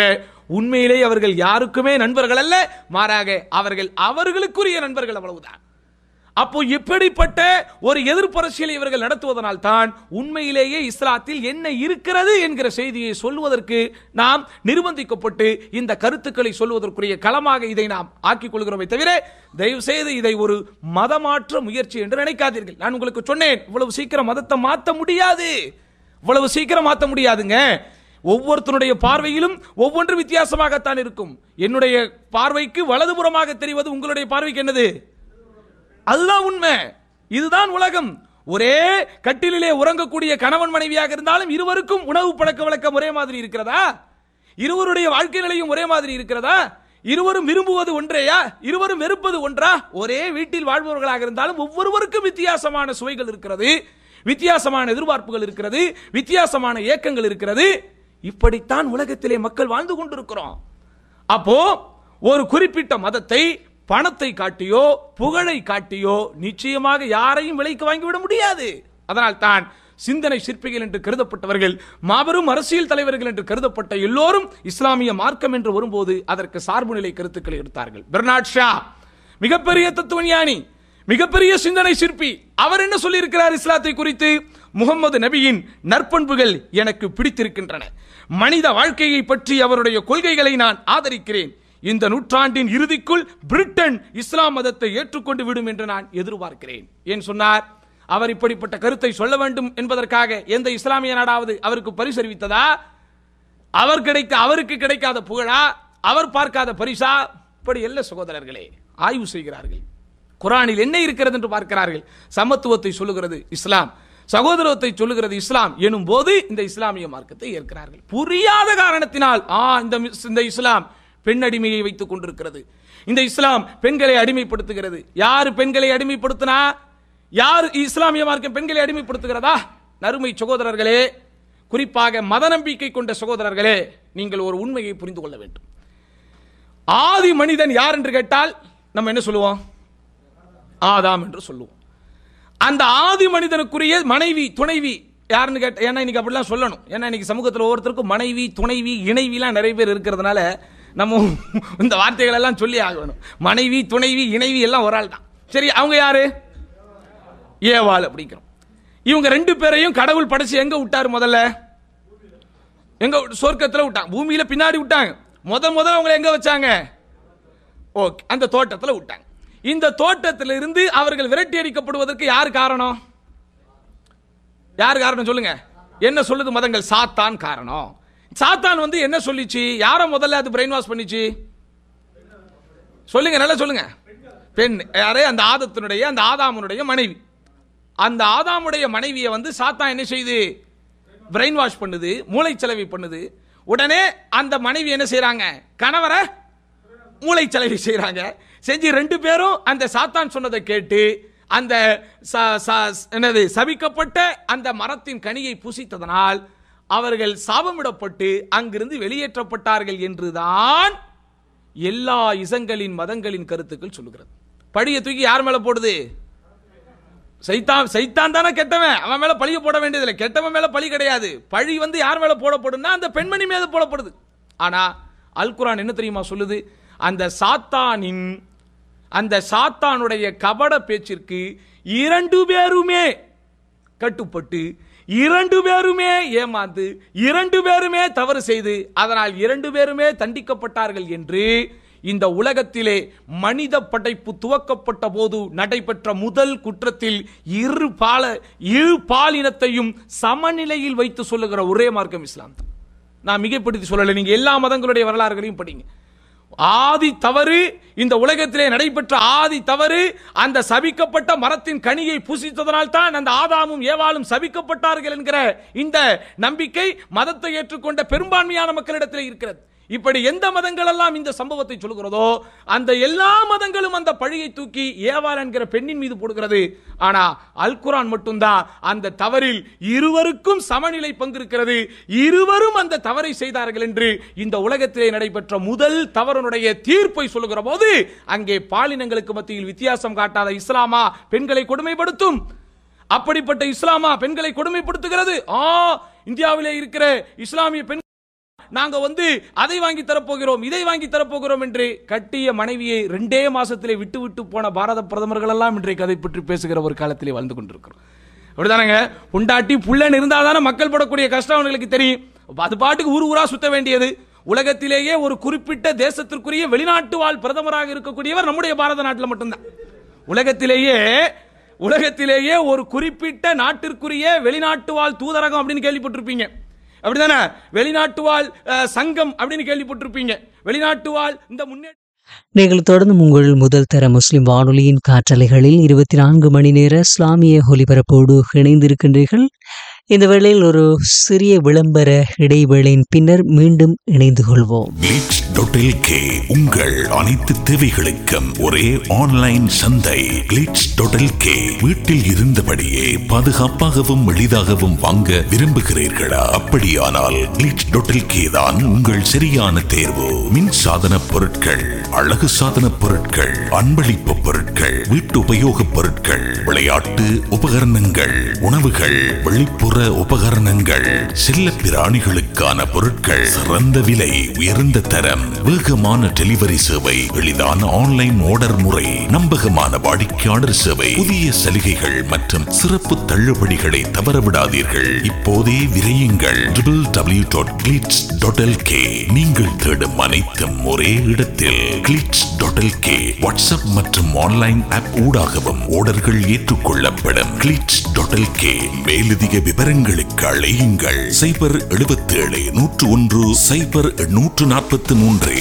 உண்மையிலே அவர்கள் யாருக்குமே நண்பர்கள் அல்ல, மாறாக அவர்கள் அவர்களுக்குரிய நண்பர்கள், அவ்வளவுதான். அப்போ இப்படிப்பட்ட ஒரு எதிர்ப்பரசியலை இவர்கள் நடத்துவதனால் தான் உண்மையிலேயே இஸ்லாத்தில் என்ன இருக்கிறது என்கிற செய்தியை சொல்வதற்கு நாம் நிர்பந்திக்கப்பட்டு இந்த கருத்துக்களை சொல்வதற்குரிய களமாக இதை நாம் ஆக்கிக் கொள்கிறோமே தவிர தயவு செய்து இதை ஒரு மதமாற்ற முயற்சி என்று நினைக்காதீர்கள். நான் உங்களுக்கு சொன்னேன், இவ்வளவு சீக்கிரம் மதத்தை மாற்ற முடியாது, இவ்வளவு சீக்கிரம் மாற்ற முடியாதுங்க. ஒவ்வொருத்தனுடைய பார்வையிலும் ஒவ்வொன்று வித்தியாசமாகத்தான் இருக்கும். என்னுடைய பார்வைக்கு வலதுபுறமாக தெரிவது உங்களுடைய பார்வைக்கு என்னது? அதுதான் உண்மை, இதுதான் உலகம். ஒரே கட்டிலே உறங்கக்கூடிய கணவன் மனைவியாக இருந்தாலும் இருவருக்கும் உணவு பழக்க வழக்கம் ஒரே மாதிரி இருக்கிறதா? இருவருடைய வாழ்க்கை நிலையும் ஒரே மாதிரி இருக்கிறதா? இருவரும் விரும்புவது ஒன்றேயா? இருவரும் வெறுப்பது ஒன்றா? ஒரே வீட்டில் வாழ்பவர்களாக இருந்தாலும் ஒவ்வொருவருக்கும் வித்தியாசமான சுவைகள் இருக்கிறது, வித்தியாசமான எதிர்பார்ப்புகள் இருக்கிறது, வித்தியாசமான ஏக்கங்கள் இருக்கிறது. இப்படித்தான் உலகத்திலே மக்கள் வாழ்ந்து கொண்டிருக்கிறோம். அப்போ ஒரு குறிப்பிட்ட மதத்தை பணத்தை காட்டியோ புகழை காட்டியோ நிச்சயமாக யாரையும் விலைக்கு வாங்கிவிட முடியாது. அதனால் தான் சிந்தனை சிற்பிகள் என்று கருதப்பட்டவர்கள், மாபெரும் அரசியல் தலைவர்கள் என்று கருதப்பட்ட எல்லோரும் இஸ்லாமிய மார்க்கம் என்று வரும்போது அதற்கு சார்பு நிலை கருத்துக்களை எடுத்தார்கள். பெர்னார்ட் ஷா மிகப்பெரிய தத்துவஞானி, மிகப்பெரிய சிந்தனை சிற்பி. அவர் என்ன சொல்லி இருக்கிறார் இஸ்லாத்தை குறித்து? முகமது நபியின் நற்பண்புகள் எனக்கு பிடித்திருக்கின்றன, மனித வாழ்க்கையை பற்றி அவருடைய கொள்கைகளை நான் ஆதரிக்கிறேன், இந்த நூற்றாண்டின் இறுதிக்குள் பிரிட்டன் இஸ்லாம் மதத்தை ஏற்றுக்கொண்டு விடும் என்று நான் எதிர்பார்க்கிறேன். ஏன் சொன்னார்? அவர் இப்படிப்பட்ட கருத்தை சொல்ல வேண்டும் என்பதற்காக எந்த இஸ்லாமிய நாடாவது அவருக்கு பரிசறிவித்ததா? அவர் கிடைக்க அவருக்கு கிடைக்காத புகழா? அவர் பார்க்காத பரிசா? இப்படி எல்லா சகோதரர்களே ஆய்வு செய்கிறார்கள். குர்ஆனில் என்ன இருக்கிறது என்று பார்க்கிறார்கள். சமத்துவத்தை சொல்லுகிறது இஸ்லாம், சகோதரத்தை சொல்லுகிறது இஸ்லாம் எனும் போது இந்த இஸ்லாமிய மார்க்கத்தை ஏற்கிறார்கள். புரியாத காரணத்தினால் ஆ இந்த இஸ்லாம் பெண் அடிமையை வைத்துக் கொண்டிருக்கிறது, இந்த இஸ்லாம் பெண்களை அடிமைப்படுத்துகிறது. யார் பெண்களை அடிமைப்படுத்தினா? யார் இஸ்லாமிய மார்க்கம் பெண்களை அடிமைப்படுத்துகிறதா? நறுமை சகோதரர்களே, குறிப்பாக மத நம்பிக்கை கொண்ட சகோதரர்களே, நீங்கள் ஒரு உண்மையை புரிந்து கொள்ள வேண்டும். ஆதி மனிதன் யார் என்று கேட்டால் நம்ம என்ன சொல்லுவோம்? ஆதாம் என்று சொல்லுவோம். அந்த ஆதி மனிதனுக்குரிய மனைவி துணைவி யாருன்னு கேட்ட, ஏன்னா இன்னைக்கு அப்படிலாம் சொல்லணும். ஏன்னா இன்னைக்கு சமூகத்தில் ஒவ்வொருத்தருக்கும் மனைவி துணைவி இணைவிலாம் நிறைய பேர் இருக்கிறதுனால நம்ம இந்த வார்த்தைகள் எல்லாம் சொல்லி ஆகணும். மனைவி துணைவி இணைவி எல்லாம் ஒரு ஆள் தான். சரி, அவங்க யாரு? ஏவாள் அப்படிங்கிறோம். இவங்க ரெண்டு பேரையும் கடவுள் படைச்சு எங்க விட்டாரு? முதல்ல எங்க? சொர்க்கத்தில் விட்டாங்க. பூமியில பின்னாடி விட்டாங்க. முத முதல்ல அவங்களை எங்க வச்சாங்க? ஓகே, அந்த தோட்டத்தில் விட்டாங்க. இந்த தோட்டத்தில் இருந்து அவர்கள் விரட்டி அடிக்கப்படுவதற்கு யார் காரணம்? யார் காரணம் சொல்லுங்க? என்ன சொல்லுது மதங்கள்? சாத்தான் காரணம். சாத்தான் வந்து என்ன சொல்லிச்சு? யார முதல்ல அது பிரெயின் வாஷ் பண்ணிச்சு? சொல்லுங்க, நல்லா சொல்லுங்க. பெண். யாரே? அந்த ஆதத்தினுடைய அந்த ஆதாமுடைய மனைவி. அந்த ஆதாமுடைய மனைவியை வந்து சாத்தான் என்ன செய்து பிரெயின் வாஷ் பண்ணுது, மூளைச்சலவை பண்ணுது. உடனே அந்த மனைவி என்ன செய்யறாங்க? கணவரை மூளைச்சலவை செய்யறாங்க. செஞ்சு ரெண்டு பேரும் அந்த சாத்தான் சொன்னதை கேட்டு அந்த என்னது சபிக்கப்பட்ட அந்த மரத்தின் கனியை புசித்ததனால் அவர்கள் சாபமிடப்பட்டு அங்கிருந்து வெளியேற்றப்பட்டார்கள் என்றுதான் எல்லா இசங்களின் மதங்களின் கருத்துக்கள் சொல்லுகிறது. பழிய தூக்கி யார் மேல போடுது? சைத்தான். சைத்தான் தானே கெட்டவன், அவன் மேல பழிய போட வேண்டியதில்லை. கெட்டவன் மேல பழி கிடையாது. பழி வந்து யார் மேல போடப்படும்னா அந்த பெண்மணி மீது போடப்படுது. ஆனா அல் குர்ஆன் என்ன தெரியுமா சொல்லுது? அந்த சாத்தானின் அந்த சாத்தானுடைய கபட பேச்சிற்கு இரண்டு பேருமே கட்டுப்பட்டு, இரண்டு பேருமே ஏமாந்து, இரண்டு பேருமே தவறு செய்து, அதனால் இரண்டு பேருமே தண்டிக்கப்பட்டார்கள் என்று இந்த உலகத்திலே மனித படைப்பு துவக்கப்பட்ட போது நடைபெற்ற முதல் குற்றத்தில் இரு பால இரு பாலினத்தையும் சமநிலையில் வைத்து சொல்லுகிற ஒரே மார்க்கம் இஸ்லாம். நான் மிகைப்படுத்தி சொல்லலை, நீங்க எல்லா மதங்களுடைய வரலாறுகளையும் படிங்க. ஆதி தவறு, இந்த உலகத்திலே நடைபெற்ற ஆதி தவறு, அந்த சபிக்கப்பட்ட மரத்தின் கனியை புசித்ததனால் தான் அந்த ஆதாமும் ஏவாளும் சபிக்கப்பட்டார்கள் என்கிற இந்த நம்பிக்கை மதத்தை ஏற்றுக்கொண்ட பெரும்பான்மையான மக்களிடத்தில் இருக்கிறது. இப்படி எந்த மதங்கள் எல்லாம் இந்த சம்பவத்தை சொல்கிறதோ அந்த எல்லா மதங்களும் அந்த பழியை தூக்கி ஏவாள் என்கிற பெண்ணின் மீது போடுகிறது. ஆனா அல் குர்ஆன் மட்டும்தான் அந்த தவறில் இருவருக்கும் சமநிலை பங்கு இருக்கிறது, இருவரும் அந்த தவறை செய்தார்கள் என்று இந்த உலகத்திலே நடைபெற்ற முதல் தவறுடைய தீர்ப்பை சொல்லுகிற போது அங்கே பாலினங்களுக்கு மத்தியில் வித்தியாசம் காட்டாத இஸ்லாமா பெண்களை கொடுமைப்படுத்தும்? அப்படிப்பட்ட இஸ்லாமா பெண்களை கொடுமைப்படுத்துகிறது? ஆ, இந்தியாவிலே இருக்கிற இஸ்லாமிய பெண் நாங்க வந்து அதை வாங்கி தரப்போகிறோம், இதை வாங்கி தரப்போகிறோம் என்று கட்டிய மனைவியை ரெண்டே மாசத்திலே விட்டு விட்டு போன பாரத பிரதமர்கள் எல்லாம் இன்றைக்கு அதை பற்றி பேசுகிற ஒரு காலத்திலே வாழ்ந்து கொண்டிருக்கிறோம். அப்படிதானங்க? பொண்டாட்டி புள்ளன் இருந்தாதானே மக்கள் படக்கூடிய கஷ்டம் அவங்களுக்கு தெரியும். அது பாட்டுக்கு ஊர் ஊரா சுத்த வேண்டியது. உலகத்திலேயே ஒரு குறிப்பிட்ட தேசத்திற்குரிய வெளிநாட்டு வாழ் பிரதமராக இருக்கக்கூடியவர் நம்முடைய பாரத நாட்டில் மட்டும்தான். உலகத்திலேயே உலகத்திலேயே ஒரு குறிப்பிட்ட நாட்டிற்குரிய வெளிநாட்டு வாழ் தூதரகம் அப்படின்னு கேள்விப்பட்டிருப்பீங்க. அப்படிதானே? வெளிநாட்டு வாழ் சங்கம் அப்படின்னு கேள்விப்பட்டிருப்பீங்க. வெளிநாட்டு வாழ் இந்த முன்னேற்ற நீங்கள் தொடர்ந்து உங்கள் முதல் தர முஸ்லிம் வானொலியின் காற்றலைகளில் இருபத்தி நான்கு மணி நேர இஸ்லாமிய ஒலிபரப்போடு இணைந்திருக்கின்றீர்கள். இந்த வேளையில் ஒரு சிறிய விளம்பர இடைவேளையின் பின்னர் மீண்டும் இணைந்து கொள்வோம். உங்கள் அனைத்து தேவைகளுக்கும் ஒரே ஆன்லைன் சந்தை கிளிட்ஸ் டாட் எல் கே. வீட்டில் இருந்தபடியே பாதுகாப்பாகவும் எளிதாகவும் வாங்க விரும்புகிறீர்களா? அப்படியானால் கிளிட்ஸ் டாட் எல் கே தான் உங்கள் சரியான தேர்வு. மின் சாதன பொருட்கள், அழகு சாதன பொருட்கள், அன்பளிப்பு பொருட்கள், வீட்டு உபயோக பொருட்கள், விளையாட்டு உபகரணங்கள், உணவுகள், வெளிப்புற உபகரணங்கள், செல்ல பிராணிகளுக்கான பொருட்கள், சிறந்த விலை, உயர்ந்த தரம், வேகமான டெலிவரி சேவை, எளிதான ஆன்லைன் ஆர்டர் முறை, நம்பகமான வாடிக்கையாளர் சேவை, புதிய சலுகைகள் மற்றும் சிறப்பு தள்ளுபடிகளை தவறவிடாதீர்கள். இப்போதே விரையுங்கள். W W W dot glitz dot L K. நீங்கள் தேடும் அனைத்தும் ஒரே இடத்தில். Glitz dot L K. WhatsApp மற்றும் ஆன்லைன் ஆப் ஊடாகவும் ஆர்டர்கள் ஏற்றுக்கொள்ளப்படும். Glitz dot L K. மேலதிக விவரங்களுக்கு அழையுங்கள். சைபர் எழுபத்தி ஏழு நூற்று ஒன்று சைபர் நூற்று நாற்பத்தி மூன்று.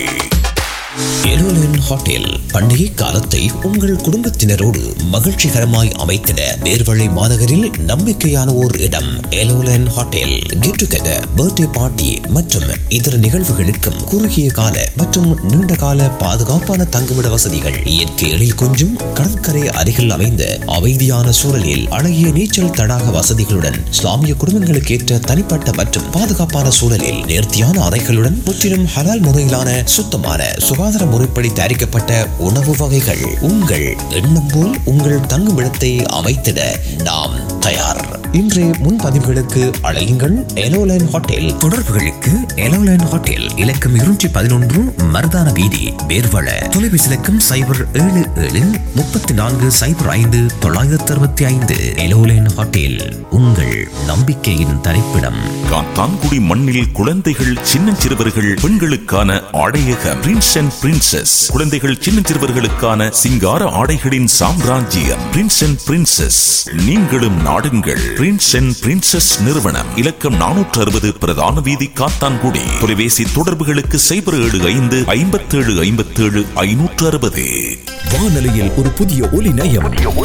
எலோலன் ஹோட்டல் பண்டிகை காலத்தை உங்கள் குடும்பத்தினரோடு மகிழ்ச்சிகரமாய் அமைத்திட நேர்வழி மாநகரில் நம்பிக்கையான ஓர் இடம். எலோலன் hotel get together, birthday party மற்றும் இதர நிகழ்வுகளுக்கும் குறுகிய கால மற்றும் நீண்ட கால பாதுகாப்பான தங்குமிட வசதிகள், இயற்கை எழில் கொஞ்சம் கடற்கரை அருகில் அமைந்த அமைதியான சூழலில் அழகிய நீச்சல் தடாக வசதிகளுடன், இஸ்லாமிய குடும்பங்களுக்கு ஏற்ற தனிப்பட்ட மற்றும் பாதுகாப்பான சூழலில் நேர்த்தியான அறைகளுடன், முற்றிலும் ஹலால் முறையிலான சுத்தமான சுகாதார முறைப்படி தயாரிக்கப்பட்ட உணவு வகைகள். உங்கள் எண்ணம் போல் உங்கள் தங்குமிடத்தை அமைத்திட நாம் தயார். இன்றைய முன்பதிவுகளுக்கு அழையுங்கள். எலோலைன் ஹோட்டல். தொடர்புகளுக்கு எலோலைன் ஹோட்டல் இலக்கம் இருநூற்றி பதினொன்று மருதான வீதி, பேர்வள. தொலைபேசி இலக்கம் சைபர் ஏழு ஏழு முப்பத்தி நான்கு சைபர் ஐந்து தொள்ளாயிரத்தி அறுபத்தி ஐந்து. எலோலைன் ஹோட்டல், உங்கள் நம்பிக்கையின் தரிப்பிடம். காத்தான்குடி மண்ணில் குழந்தைகள், சின்னஞ்சிறுவர்கள், பெண்களுக்கான ஆடையகம் பிரின்ஸ் அண்ட் பிரின்சஸ். குழந்தைகள், சின்னஞ்சிறுவர்களுக்கான சிங்கார ஆடைகளின் சாம்ராஜ்யம் பிரின்ஸ் அண்ட் பிரின்சஸ். நீங்களும் நாடுங்கள். பிரின்ஸ் அண்ட் பிரின்சஸ் நிறுவனம். இலக்கம் நானூற்று அறுபது பிரதான வீதி, காத்தான்குடி. தொலைபேசி தொடர்புகளுக்கு சைபர் ஏழு ஐந்து ஐம்பத்தி ஏழு ஐம்பத்தி ஏழு ஐநூற்று அறுபது. வானொலியில் ஒரு புதிய ஒலி நயம்,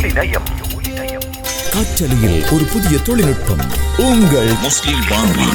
காற்றலையில் ஒரு புதிய தொழில்நுட்பம். உங்கள் முஸ்லிம் வானொலி.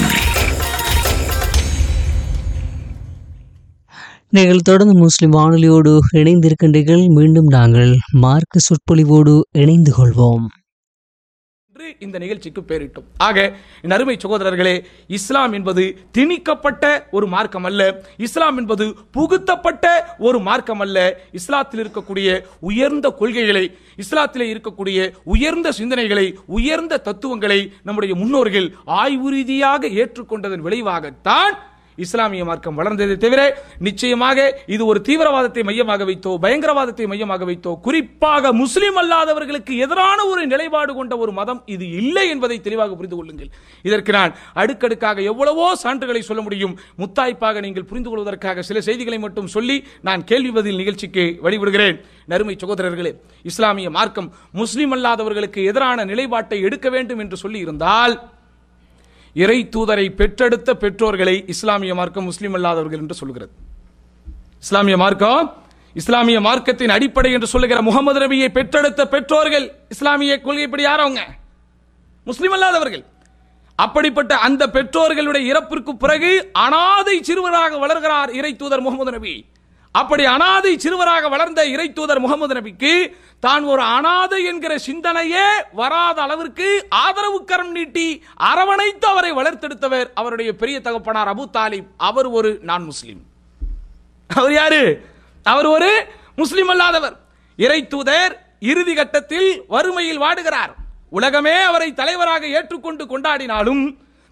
நீங்கள் தொடர்ந்து முஸ்லிம் வானொலியோடு இணைந்திருக்கின்றீர்கள். மீண்டும் நாங்கள் மார்க்க சொற்பொழிவோடு இணைந்து கொள்வோம். இந்த நிகழ்ச்சிக்கு பேரிட்டோம். ஆக என் அருமை சகோதரர்களே, இஸ்லாம் என்பது திணிக்கப்பட்ட ஒரு மார்க்கம் அல்ல. இஸ்லாம் என்பது புகுத்தப்பட்ட ஒரு மார்க்கம் அல்ல. இஸ்லாத்தில் இருக்கக்கூடிய உயர்ந்த கொள்கைகளை, இஸ்லாத்திலே இருக்கக்கூடிய உயர்ந்த சிந்தனைகளை, உயர்ந்த தத்துவங்களை நம்முடைய முன்னோர்கள் ஆய்வு ரீதியாக ஏற்றுக்கொண்டதன் விளைவாகத்தான் இஸ்லாமிய மார்க்கம் வளர்ந்ததை தவிர நிச்சயமாக இது ஒரு தீவிரவாதத்தை மையமாக வைத்தோ, பயங்கரவாதத்தை மையமாக வைத்தோ, குறிப்பாக முஸ்லிம் அல்லாதவர்களுக்கு எதிரான ஒரு நிலைப்பாடு கொண்ட ஒரு மதம் இது இல்லை என்பதை தெளிவாக புரிந்து கொள்ளுங்கள். இதற்கு நான் அடுக்கடுக்காக எவ்வளவோ சான்றுகளை சொல்ல முடியும். முத்தாய்ப்பாக நீங்கள் புரிந்து கொள்வதற்காக சில செய்திகளை மட்டும் சொல்லி நான் கேள்வி பதில் நிகழ்ச்சிக்கு வழிவிடுகிறேன். நறுமை சகோதரர்களே, இஸ்லாமிய மார்க்கம் முஸ்லிம் அல்லாதவர்களுக்கு எதிரான நிலைப்பாட்டை எடுக்க வேண்டும் என்று சொல்லி இருந்தால், இறை தூதரை பெற்றெடுத்த பெற்றோர்களை இஸ்லாமிய மார்க்கம் முஸ்லிம் அல்லாதவர்கள் என்று சொல்கிறது. இஸ்லாமிய மார்க்கம், இஸ்லாமிய மார்க்கத்தின் அடிப்படை என்று சொல்லுகிற முகமது நபியை பெற்றெடுத்த பெற்றோர்கள் இஸ்லாமிய கொள்கைப்படி யாரவங்க? முஸ்லிம் அல்லாதவர்கள். அப்படிப்பட்ட அந்த பெற்றோர்களுடைய இறப்பிற்கு பிறகு அனாதை சிறுவராக வளர்கிறார் இறை தூதர் முகமது நபி. அப்படி அனாதை சிறுவராக வளர்ந்த இறை தூதர் முகமது நபிக்கு தான் ஒரு அனாதை என்கிற சிந்தனையே வராத அளவிற்கு ஆதரவு கரம் நீட்டி அரவணைத்து அவரை வளர்த்தெடுத்தவர் அவருடைய பெரிய தகப்பனார் அபு தாலிப். அவர் ஒரு நான் முஸ்லிம். அவர் யாரு? அவர் ஒரு முஸ்லிம் அல்லாதவர். இறை தூதர் இறுதி கட்டத்தில் வறுமையில் வாடுகிறார். உலகமே அவரை தலைவராக ஏற்றுக்கொண்டு கொண்டாடினாலும்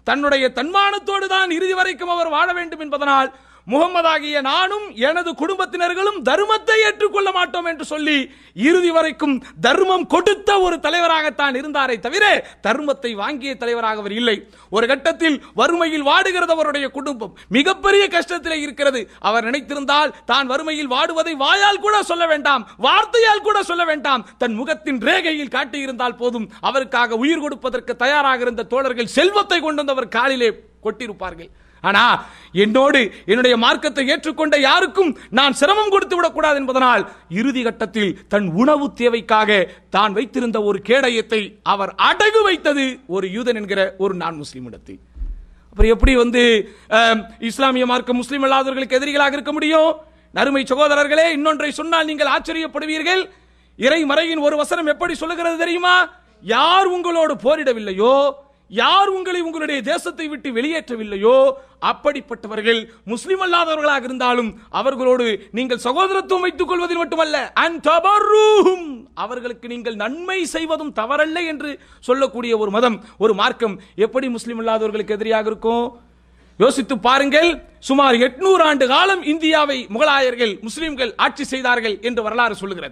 தன்னுடைய தன்மானத்தோடு தான் இறுதி வரைக்கும் அவர் வாழ வேண்டும் என்பதனால் முகமதாகிய நானும் எனது குடும்பத்தினர்களும் தர்மத்தை ஏற்றுக்கொள்ள மாட்டோம் என்று சொல்லி இறுதி வரைக்கும் தர்மம் கொடுத்த ஒரு தலைவராகத்தான் இருந்தாரே தவிர தர்மத்தை வாங்கிய தலைவராக அவர் இல்லை. ஒரு கட்டத்தில் வறுமையில் வாடுகிறது அவருடைய குடும்பம், மிகப்பெரிய கஷ்டத்தில் இருக்கிறது. அவர் நினைத்திருந்தால் தான் வறுமையில் வாடுவதை வாயால் கூட சொல்ல வேண்டாம், வார்த்தையால் கூட சொல்ல வேண்டாம், தன் முகத்தின் ரேகையில் காட்டியிருந்தால் போதும். அவருக்காக உயிர் கொடுப்பதற்கு தயாராக இருந்த தோழர்கள் செல்வத்தை கொண்டு வந்து அவர் காலிலே கொட்டியிருப்பார்கள். ஆனா என்னோடு என்னுடைய மார்க்கத்தை ஏற்றுக்கொண்ட யாருக்கும் நான் சிரமம் கொடுத்து விடக்கூடாது என்பதனால் இறுதி கட்டத்தில் தன் உணவு தேவைக்காக தான் வைத்திருந்த ஒரு கேடயத்தை அவர் அடகு வைத்தது ஒரு யூதன் என்கிற ஒரு நான் முஸ்லிம் இடத்தில். அப்புறம் எப்படி வந்து இஸ்லாமிய மார்க்க முஸ்லிம் அல்லாதவர்களுக்கு எதிரிகளாக இருக்க முடியும்? நறுமை சகோதரர்களே, இன்னொன்றை சொன்னால் நீங்கள் ஆச்சரியப்படுவீர்கள். இறைமறையின் ஒரு வசனம் எப்படி சொல்லுகிறது தெரியுமா? யார் உங்களோடு போரிடவில்லையோ, யார் உங்களை உங்களுடைய தேசத்தை விட்டு வெளியேற்றவில்லையோ அப்படிப்பட்டவர்கள் முஸ்லிம் அல்லாதவர்களாக இருந்தாலும் அவர்களோடு நீங்கள் சகோதரத்துவம் வைத்துக் கொள்வதில் மட்டுமல்ல, அவர்களுக்கு நீங்கள் நன்மை செய்வதும் தவறல்ல என்று சொல்லக்கூடிய ஒரு மதம், ஒரு மார்க்கம் எப்படி முஸ்லிம் அல்லாதவர்களுக்கு எதிரியாக இருக்கும்? யோசித்து பாருங்கள். சுமார் எட்நூறு ஆண்டு காலம் இந்தியாவை முகலாயர்கள் முஸ்லிம்கள் ஆட்சி செய்தார்கள் என்று வரலாறு சொல்லுகிறது.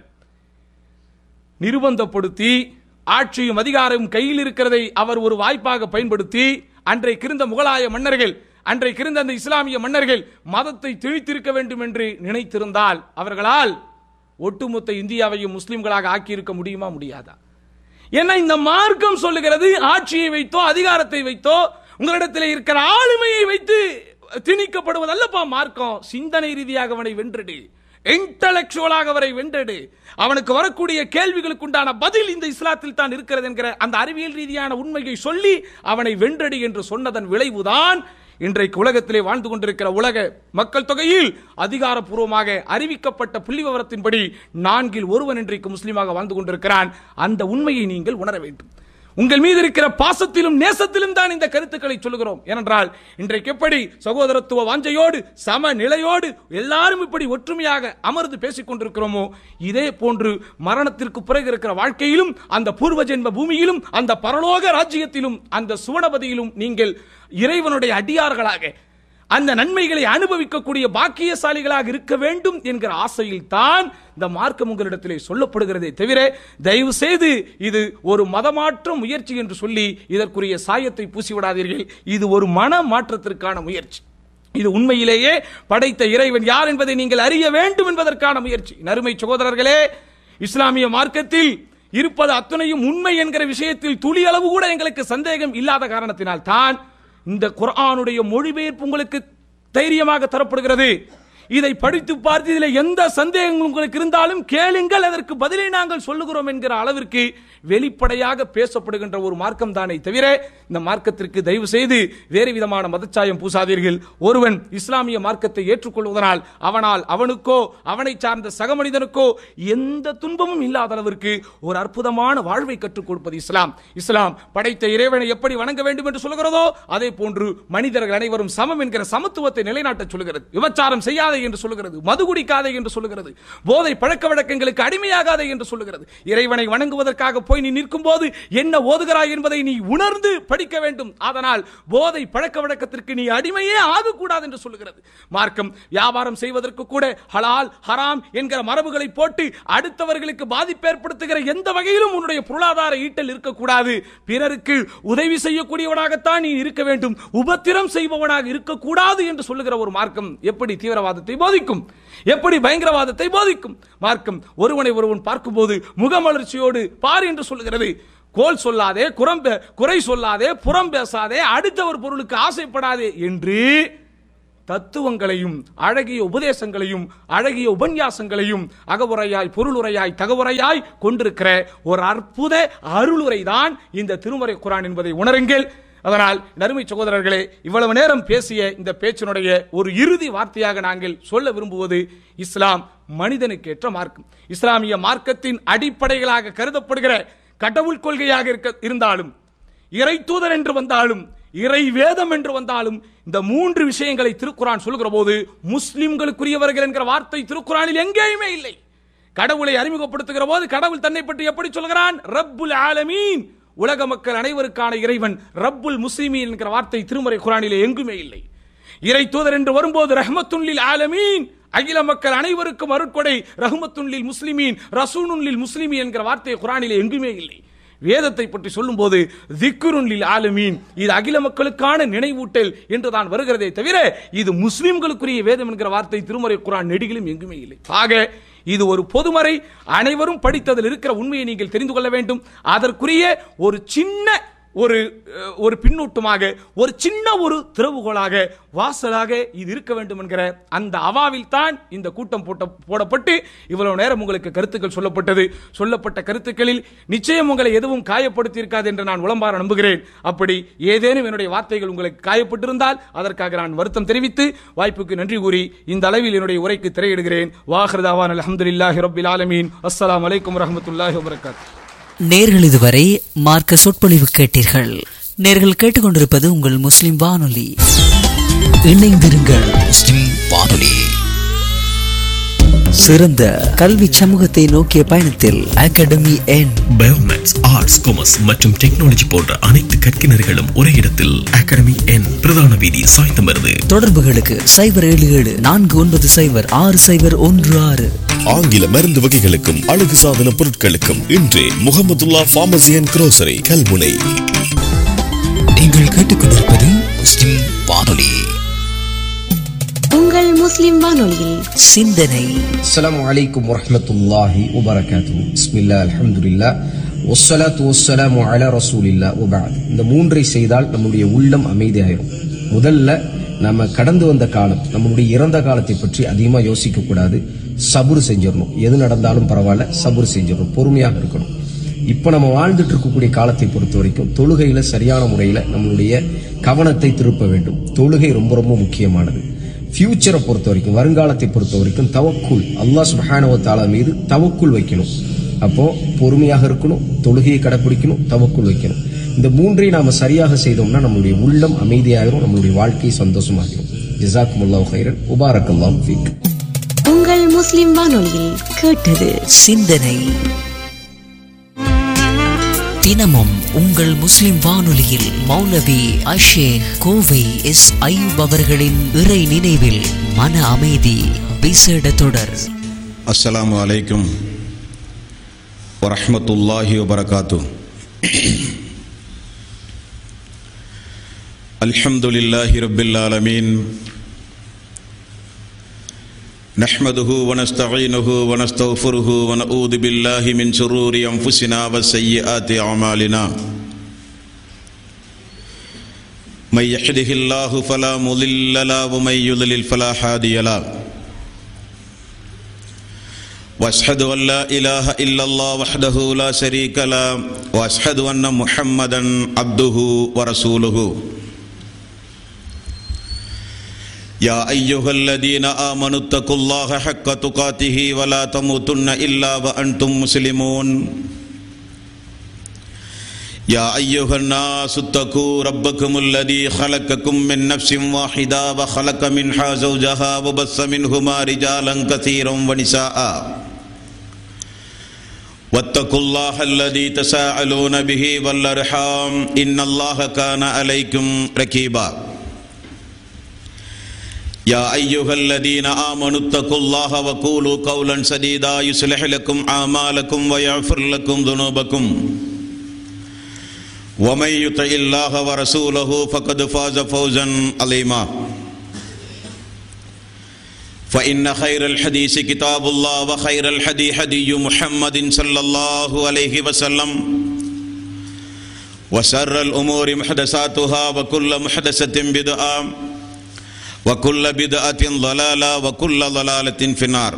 நிர்பந்தப்படுத்தி ஆட்சியும் அதிகாரமும் கையில் இருக்கிறதை அவர் ஒரு வாய்ப்பாக பயன்படுத்தி அன்றைக்கு இருந்த முகலாய மன்னர்கள், அன்றைக்கு இருந்த அந்த இஸ்லாமிய மன்னர்கள் மதத்தை திணித்திருக்க வேண்டும் என்று நினைத்திருந்தால் அவர்களால் ஒட்டுமொத்த இந்தியாவையும் முஸ்லிம்களாக ஆக்கியிருக்க முடியுமா? முடியாதா? ஏன்னா இந்த மார்க்கம் சொல்லுகிறது, ஆட்சியை வைத்தோ அதிகாரத்தை வைத்தோ உங்களிடத்தில் இருக்கிற ஆளுமையை வைத்து திணிக்கப்படுவதல்லப்பா மார்க்கம். சிந்தனை ரீதியாக அவனை வென்றெடு, இன்டலெக்சுவலாக அவரை வென்றெடு, அவனுக்கு வரக்கூடிய கேள்விகளுக்கு உண்டான பதில் இந்த இஸ்லாத்தில் தான் இருக்கிறது என்கிற அந்த அறிவியல் ரீதியான உண்மையை சொல்லி அவனை வென்றெடு என்று சொன்னதன் விளைவுதான் இன்றைக்கு உலகத்திலே வாழ்ந்து கொண்டிருக்கிற உலக மக்கள் தொகையில் அதிகாரப்பூர்வமாக அறிவிக்கப்பட்ட புள்ளி விவரத்தின்படி நான்கில் ஒருவன் இன்றைக்கு முஸ்லீமாக வாழ்ந்து கொண்டிருக்கிறான். அந்த உண்மையை நீங்கள் உணர வேண்டும். உங்கள் மீது இருக்கிற பாசத்திலும் நேசத்திலும் தான் இந்த கருத்துக்களை சொல்லுகிறோம். ஏனென்றால் இன்றைக்கு எப்படி சகோதரத்துவ வாஞ்சையோடு சம நிலையோடு எல்லாரும் இப்படி ஒற்றுமையாக அமர்ந்து பேசிக் கொண்டிருக்கிறோமோ, இதே போன்று மரணத்திற்கு பிறகு இருக்கிற வாழ்க்கையிலும் அந்த பூர்வ ஜென்ம பூமியிலும் அந்த பரலோக ராஜ்யத்திலும் அந்த சுவனபதியிலும் நீங்கள் இறைவனுடைய அடியார்களாக அந்த நன்மைகளை அனுபவிக்கக்கூடிய பாக்கியசாலிகளாக இருக்க வேண்டும் என்கிற ஆசையில் தான் இந்த மார்க்கம் உங்களிடத்திலே சொல்லப்படுகிறதே தவிர தயவு செய்து இது ஒரு மதமாற்ற முயற்சி என்று சொல்லி இதற்குரிய சாயத்தை பூசிவிடாதீர்கள். இது ஒரு மன மாற்றத்திற்கான முயற்சி. இது உண்மையிலேயே படைத்த இறைவன் யார் என்பதை நீங்கள் அறிய வேண்டும் என்பதற்கான முயற்சி. நறுமை சகோதரர்களே, இஸ்லாமிய மார்க்கத்தில் இருப்பது அத்தனையும் உண்மை என்கிற விஷயத்தில் துளி அளவு கூட எங்களுக்கு சந்தேகம் இல்லாத காரணத்தினால் தான் இந்த குர்ஆனுடைய மொழிபெயர்ப்பு உங்களுக்கு தைரியமாக தரப்படுகிறது. இதை படித்து பார்த்து இதில் எந்த சந்தேகங்கள் உங்களுக்கு இருந்தாலும் கேளுங்கள், அதற்கு பதிலை நாங்கள் சொல்லுகிறோம் என்கிற அளவிற்கு வெளிப்படையாக பேசப்படுகின்ற ஒரு மார்க்கம் தானே தவிர இந்த மார்க்கத்திற்கு தயவு செய்து வேறு விதமான மதச்சாயம் பூசாதீர்கள். ஒருவன் இஸ்லாமிய மார்க்கத்தை ஏற்றுக்கொள்வதனால் அவனால் அவனுக்கோ அவனை சார்ந்த சக மனிதனுக்கோ எந்த துன்பமும் இல்லாத அளவிற்கு ஒரு அற்புதமான வாழ்வை கற்றுக் கொடுப்பது இஸ்லாம். இஸ்லாம் படைத்த இறைவனை எப்படி வணங்க வேண்டும் என்று சொல்கிறதோ அதே போன்று மனிதர்கள் அனைவரும் சமம் என்கிற சமத்துவத்தை நிலைநாட்ட சொல்கிறது. விபச்சாரம் செய்யாத என்று சொல்லுகிறது, மது குடிக்காதே என்று சொல்லுகிறது, போதை பழக்க வழக்கங்களுக்கு அடிமையாகாதே என்று சொல்லுகிறது. இறைவனை வணங்குவதற்காக போய் நீ நிற்கும் போது என்ன ஓதுகிறாய் என்பதை நீ உணர்ந்து படிக்க வேண்டும். அதனால் போதை பழக்க வழக்கத்திற்கு நீ அடிமையே ஆகக்கூடாது என்று சொல்லுகிறது. மார்க்கம் வியாபாரம் செய்வதற்கு கூட ஹலால் ஹராம் என்கிற மரபுகளை போட்டு அடுத்தவர்களுக்கு பாதிப்பு ஏற்படுத்துகிற எந்த வகையிலும் உன்னுடைய பொருளாதார ஈட்டல் இருக்கக்கூடாது. பிறருக்கு உதவி செய்யக்கூடியவனாகத்தான் நீ இருக்க வேண்டும், உபத்திரம் செய்பவனாக இருக்கக்கூடாது என்று சொல்லுகிற ஒரு மார்க்கம் எப்படி தீவிரவாதத்தை போதிக்கும், எப்படி பயங்கரவாதத்தை போதிக்கும்? மார்க்கம் ஒருவனை ஒருவன் பார்க்கும்போது முகமலர்ச்சியோடு பார் என்று சொல்லுகிறது. கோல் சொல்லாதே, குறை சொல்லாதே, புறம் பேசாதே, அடுத்தவர் பொருளுக்கு ஆசைப்படாதே என்று தத்துவங்களையும் அழகிய உபதேசங்களையும் அழகிய உபன்யாசங்களையும் அகவுரையாய் பொருளுரையாய் தகவுரையாய் கொண்டிருக்கிற ஒரு அற்புத அருளுரை தான் இந்த திருமறை குர்ஆன் என்பதை உணருங்கள். அதனால் நறுமை சகோதரர்களே, இவ்வளவு நேரம் பேசிய இந்த பேச்சினுடைய ஒரு இறுதி வார்த்தையாக நாங்கள் சொல்ல விரும்புவது, இஸ்லாம் மனிதனுக்கு ஏற்ற மார்க்கம். இஸ்லாமிய மார்க்கத்தின் அடிப்படைகளாக கருதப்படுகிற கடவுள் கொள்கையாக இருக்க இருந்தாலும், இறை தூதர் என்று வந்தாலும், இறை வேதம் என்று வந்தாலும், இந்த மூன்று விஷயங்களை திருக்குர்ஆன் சொல்லுகிற போது முஸ்லிம்களுக்குரியவர்கள் என்கிற வார்த்தை திருக்குர்ஆனில் எங்கேயுமே இல்லை. கடவுளை அறிமுகப்படுத்துகிற போது கடவுள் தன்னை பற்றி எப்படி சொல்கிறான்? ரப்புல் ஆலமீன், உலக மக்கள் அனைவருக்கான இறைவன் ரப்புல் முஸ்லிமீன் என்கிற வார்த்தை திருமறை குர்ஆனிலே எங்குமே இல்லை. இறை தூதர் என்று வரும்போது ரஹ்மத்துல் லில் ஆலமீன், அகில மக்கள் அனைவருக்கும் அருட்கொடை ரஹ்மத்துல் லில் முஸ்லிமீன், ரசூலுல் லில் முஸ்லிமீன் என்கிற வார்த்தை குர்ஆனிலே எங்குமே இல்லை. வேதத்தை பற்றி சொல்லும் போது திக்ருன் லில் ஆலமீன், இது அகில மக்களுக்கான நினைவூட்டல் என்று தான் வருகிறதே தவிர இது முஸ்லிம்களுக்குரிய வேதம் என்கிற வார்த்தை திருமறை குர்ஆன் நெடுகிலும் எங்குமே இல்லை. ஆக இது ஒரு பொதுமறை, அனைவரும் படித்ததில் இருக்கிற உண்மையை நீங்கள் தெரிந்து கொள்ள வேண்டும். அதற்குரிய ஒரு சின்ன ஒரு ஒரு பின்னூட்டமாக, ஒரு சின்ன ஒரு திறவுகோலாக, வாசலாக இது இருக்க வேண்டும் என்கிற அந்த அவாவில் தான் இந்த கூட்டம் போட்ட போடப்பட்டு இவ்வளவு நேரம் உங்களுக்கு கருத்துக்கள் சொல்லப்பட்டது. சொல்லப்பட்ட கருத்துக்களில் நிச்சயம் உங்களை எதுவும் காயப்படுத்தி இருக்காது என்று நான் உளம்பார நம்புகிறேன். அப்படி ஏதேனும் என்னுடைய வார்த்தைகள் உங்களுக்கு காயப்பட்டிருந்தால் அதற்காக நான் வருத்தம் தெரிவித்து வாய்ப்புக்கு நன்றி கூறி இந்த அளவில் என்னுடைய உரைக்கு திரையிடுகிறேன். வாஹிருதாவான் அல்ஹம்துலில்லாஹி ரப்பில் ஆலமீன். அஸ்ஸலாமு அலைக்கும் வரஹ்மத்துல்லாஹி வபரகாத்துஹு. நேர்கள் இதுவரை மார்க்க சொற்பொழிவு கேட்டீர்கள். நேர்கள் கேட்டுக்கொண்டிருப்பது உங்கள் முஸ்லிம் வானொலி. இணைந்திருங்கள் முஸ்லிம் வானொலி. சிறந்த கல்வி சமூகத்தை நோக்கிய பயணத்தில் அகாடமி என் பயோமேத்ஸ், ஆர்ட்ஸ், காமர்ஸ் மற்றும் டெக்னாலஜி போன்ற அனைத்து கற்கினர்களும் ஒரே இடத்தில் அகாடமி என் பிரதான வீதி சாய்ந்தமருது. தொடர்புகளுக்கு சைபர் ஏழு ஏழு நான்கு ஒன்பது சைபர் ஆறு சைபர் ஒன்று ஆறு. ஆங்கில மருந்து வகைகளுக்கும் அழகு சாதன பொருட்களுக்கும் இன்றே Mahmudullah pharmacy and grocery, Kalmunai. நீங்கள் கேட்டுக்கொண்டிருப்பது முஸ்லிம் வானொலி. உங்கள் முஸ்லிம் வானொலியில் சிந்தனை. அஸ்ஸலாமு அலைக்கும் வரஹ்மத்துல்லாஹி வபரகாத்துஹு. பிஸ்மில்லாஹ், அல்ஹம்துலில்லாஹ், வஸ்ஸலாத்து வஸ்ஸலாமு அலா ரசூலில்லாஹ் வ பஅத். இந்த மூன்றை செய்தால் நம்முடைய உள்ளம் அமைதியாயிரும். முதல்ல நம்ம கடந்து வந்த காலம், நம்மளுடைய இறந்த காலத்தை பற்றி அதிகமாக யோசிக்க கூடாது. சபுர் செஞ்சிடணும். எது நடந்தாலும் பரவாயில்ல, சபுர் செஞ்சிடணும், பொறுமையாக இருக்கணும். இப்போ நம்ம வாழ்ந்துட்டு இருக்கக்கூடிய காலத்தை பொறுத்த வரைக்கும் தொழுகையில சரியான முறையில் நம்மளுடைய கவனத்தை திருப்ப வேண்டும். தொழுகை ரொம்ப ரொம்ப முக்கியமானது. ஃபியூச்சரை பொறுத்த வரைக்கும், வருங்காலத்தை பொறுத்த வரைக்கும் தவக்குல், அல்லாஹ் சுப்ஹானஹு வ தஆலா மீது தவக்குல் வைக்கணும். அப்போ பொறுமையாக இருக்கணும், தொழுகையை கடைபிடிக்கணும், தவக்குல் வைக்கணும். இந்த மூன்றை நாம சரியாக செய்தோம்னா நம்மளுடைய உள்ளம் அமைதியாயிரும், நம்மளுடைய வாழ்க்கை சந்தோஷமாகிரும். ஜஸாக்குமுல்லாஹு கைரன், முபாரக்கல்லாஹு ஃபீக். உங்கள் முஸ்லிம் வானொலியில் கேட்டது சிந்தனை. தினமும் உங்கள் முஸ்லிம் வானொலியில் மௌலவி அஷேக் கோவை எஸ் அய்யூப் அவர்களின் இறை நினைவில் மன அமைதி விசேட தொடர். அஸ்ஸலாமு அலைக்கும் வரஹ்மத்துல்லாஹி வபரகாத்துஹு. அல்ஹம்துலில்லாஹி ரப்பில் ஆலமீன். நஹ்மதுஹு வ நஸ்தஈனுஹு வ நஸ்தக்ஃபிருஹு வ நஊது பில்லாஹி மின் ஷுரூரி அன்ஃபுஸினா வ ஸய்யிஆத்தி அமாலினா. மை யஹ்திஹில்லாஹு ஃபலா முضில்ல லஹு வ மை யுضلل ஃபலா ஹாதிய லஹு. واشهد ان لا اله الا الله وحده لا شريك له واشهد ان محمدا عبده ورسوله. يا ايها الذين امنوا اتقوا الله حق تقاته ولا تموتن الا وانتم مسلمون. يا ايها الناس اتقوا ربكم الذي خلقكم من نفس واحده وخلق منها زوجها وبث منهما رجالا كثيرا ونساء. واتقوا الله الذي تساءلون به والارحام ان الله كان عليكم رقيبا. يا ايها الذين امنوا اتقوا الله وقولوا قولا سديدا يصلح لكم اعمالكم ويغفر لكم ذنوبكم ومن يطع الله ورسوله فقد فاز فوزا عظيما. فإن خير الحديث كتاب الله وخير الهدي هدي محمد صلى الله عليه وسلم وشر الأمور محدثاتها وكل محدثة بدعة وكل بدعة ضلالة وكل ضلالة في النار.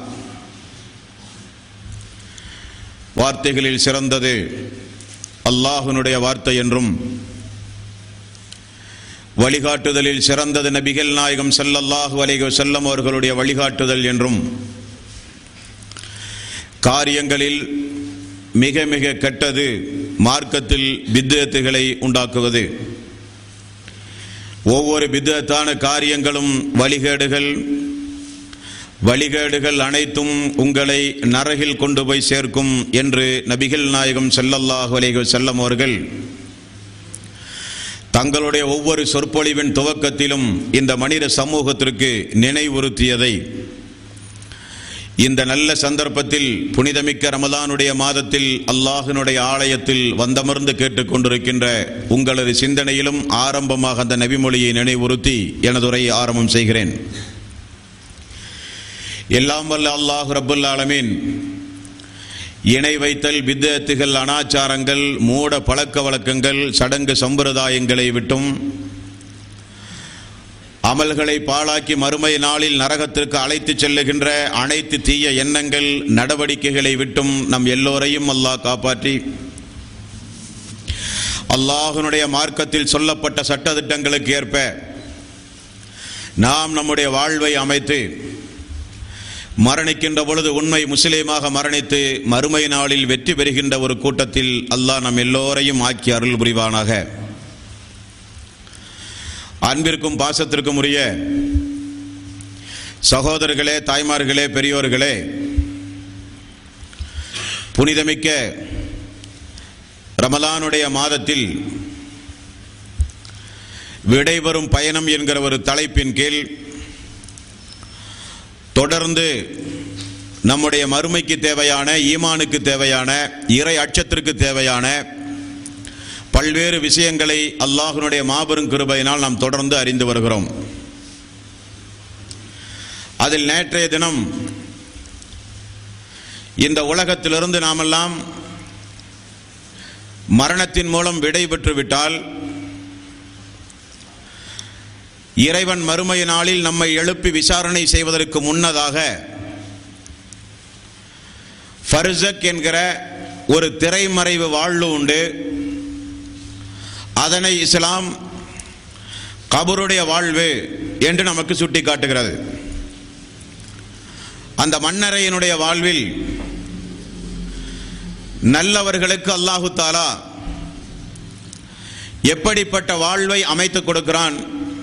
வார்த்தைகளில் சிறந்தது அல்லாஹ்வுடைய வார்த்தை என்றும் வழிகாட்டுதலில் சிறந்தது நபிகள் நாயகம் ஸல்லல்லாஹு அலைஹி வஸல்லம் அவர்களுடைய வழிகாட்டுதல் என்றும், காரியங்களில் மிக மிக கெட்டது மார்க்கத்தில் பித்அத்துகளை உண்டாக்குவது. ஒவ்வொரு பித்அத்தான காரியங்களும் வழிகேடுகள், வழிகேடுகள் அனைத்தும் உங்களை நரகில் கொண்டு போய் சேர்க்கும் என்று நபிகள் நாயகம் ஸல்லல்லாஹு அலைஹி வஸல்லம் அவர்கள் தங்களுடைய ஒவ்வொரு சொற்பொழிவின் துவக்கத்திலும் இந்த மனித சமூகத்திற்கு நினைவுறுத்தியதை இந்த நல்ல சந்தர்ப்பத்தில் புனிதமிக்க ரமலானுடைய மாதத்தில் அல்லாஹ்வினுடைய ஆலயத்தில் வந்தமர்ந்து கேட்டுக்கொண்டிருக்கின்ற உங்களது சிந்தனையிலும் ஆரம்பமாக அந்த நபிமொழியை நினைவுறுத்தி எனது உரையை ஆரம்பம் செய்கிறேன். எல்லாம் வல்ல அல்லாஹ் ரப்புல் ஆலமீன் இணை வைத்தல், பித்அத்துகள், அனாச்சாரங்கள், மூட பழக்க வழக்கங்கள், சடங்கு சம்பிரதாயங்களை விட்டும் அமல்களை பாழாக்கி மறுமை நாளில் நரகத்திற்கு அழைத்து செல்லுகின்ற அனைத்து தீய எண்ணங்கள், நடவடிக்கைகளை விட்டும் நம் எல்லோரையும் அல்லாஹ் காப்பாற்றி அல்லாஹ்வினுடைய மார்க்கத்தில் சொல்லப்பட்ட சட்டதிட்டங்களுக்கு ஏற்ப நாம் நம்முடைய வாழ்வை அமைத்து மரணிக்கின்ற பொழுது உண்மை முஸ்லீமாக மரணித்து மறுமை நாளில் வெற்றி பெறுகின்ற ஒரு கூட்டத்தில் அல்லாஹ் நம் எல்லோரையும் ஆக்கி அருள் புரிவானாக. அன்பிற்கும் பாசத்திற்கும் உரிய சகோதரர்களே, தாய்மார்களே, பெரியோர்களே, புனிதமிக்க ரமலானுடைய மாதத்தில் விடைபெறும் பயணம் என்கிற ஒரு தலைப்பின் கீழ் தொடர்ந்து நம்முடைய மறுமைக்கு தேவையான, ஈமானுக்கு தேவையான, இறை அச்சத்திற்கு தேவையான பல்வேறு விஷயங்களை அல்லாஹ்வினுடைய மாபெரும் கிருபையினால் நாம் தொடர்ந்து அறிந்து வருகிறோம். அதில் நேற்றைய தினம் இந்த உலகத்திலிருந்து நாமெல்லாம் மரணத்தின் மூலம் விடை பெற்று விட்டால் இறைவன் மறுமை நாளில் நம்மை எழுப்பி விசாரணை செய்வதற்கு முன்னதாக ஃபர்ஸக் என்கிற ஒரு திரைமறைவு வாழ்வு உண்டு. அதனை இஸ்லாம் கபருடைய வாழ்வு என்று நமக்கு சுட்டி காட்டுகிறது. அந்த மன்னரையினுடைய வாழ்வில் நல்லவர்களுக்கு அல்லாஹு தஆலா எப்படிப்பட்ட வாழ்வை அமைத்துக் கொடுக்கிறான்,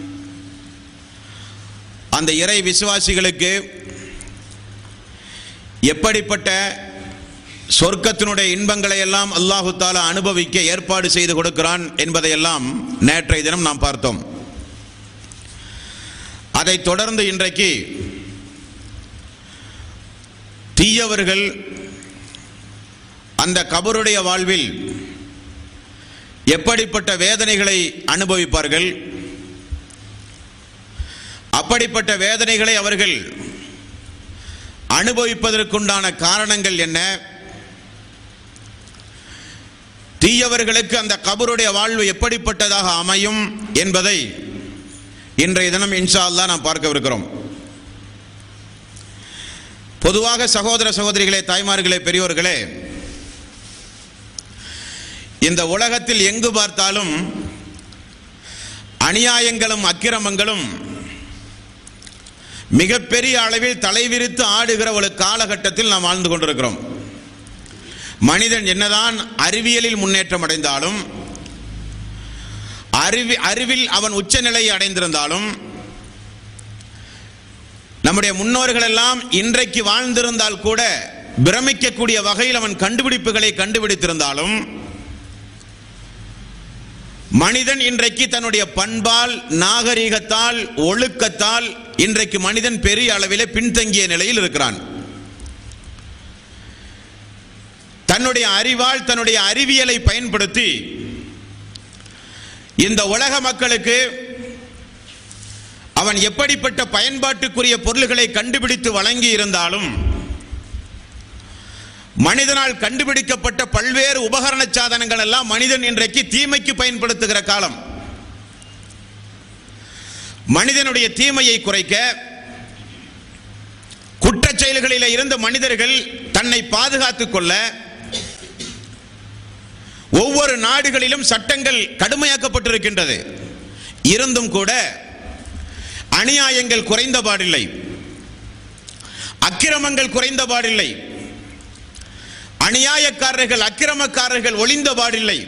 அந்த இறை விசுவாசிகளுக்கு எப்படிப்பட்ட சொர்க்கத்தினுடைய இன்பங்களை எல்லாம் அல்லாஹு தஆலா அனுபவிக்க ஏற்பாடு செய்து கொடுக்கிறான் என்பதையெல்லாம் நேற்றைய தினம் நாம் பார்த்தோம். அதைத் தொடர்ந்து இன்றைக்கு தீயவர்கள் அந்த கபருடைய வாழ்வில் எப்படிப்பட்ட வேதனைகளை அனுபவிப்பார்கள், அப்படிப்பட்ட வேதனைகளை அவர்கள் அனுபவிப்பதற்குண்டான காரணங்கள் என்ன, தீயவர்களுக்கு அந்த கபருடைய வாழ்வு எப்படிப்பட்டதாக அமையும் என்பதை இன்றைய தினம் இன்ஷா அல்லாஹ் நாம் பார்க்கவிருக்கிறோம். பொதுவாக சகோதர சகோதரிகளே, தாய்மார்களே, பெரியோர்களே, இந்த உலகத்தில் எங்கு பார்த்தாலும் அநியாயங்களும் அக்கிரமங்களும் மிகப்பெரிய அளவில் தலைவிரித்து ஆடுகிற ஒரு காலகட்டத்தில் நாம் வாழ்ந்து கொண்டிருக்கிறோம். மனிதன் என்னதான் அறிவியலில் முன்னேற்றம் அடைந்தாலும், அறிவி அறிவில் அவன் உச்சநிலையை அடைந்திருந்தாலும், நம்முடைய முன்னோர்கள் எல்லாம் இன்றைக்கு வாழ்ந்திருந்தால் கூட பிரமிக்கக்கூடிய வகையில் அவன் கண்டுபிடிப்புகளை கண்டுபிடித்திருந்தாலும், மனிதன் இன்றைக்கு தன்னுடைய பண்பால், நாகரீகத்தால், ஒழுக்கத்தால் இன்றைக்கு மனிதன் பெரிய அளவிலே பின்தங்கிய நிலையில் இருக்கிறான். தன்னுடைய அறிவால், தன்னுடைய அறிவியலை பயன்படுத்தி இந்த உலக மக்களுக்கு அவன் எப்படிப்பட்ட பயன்பாட்டுக்குரிய பொருள்களை கண்டுபிடித்து வழங்கி இருந்தாலும், மனிதனால் கண்டுபிடிக்கப்பட்ட பல்வேறு உபகரண சாதனங்கள் எல்லாம் மனிதன் இன்றைக்கு தீமைக்கு பயன்படுத்துகிற காலம். மனிதனுடைய தீமையை குறைக்க, குற்றச் செயல்களில் இருந்த மனிதர்கள் தன்னை பாதுகாத்துக் கொள்ள ஒவ்வொரு நாடுகளிலும் சட்டங்கள் கடுமையாக்கப்பட்டிருக்கின்றது. இருந்தும் கூட அநியாயங்கள் குறைந்த பாடில்லை, அக்கிரமங்கள் குறைந்த பாடில்லை, அநியாயக்காரர்கள், அக்கிரமக்காரர்கள் ஒளிந்த பாடில்லை.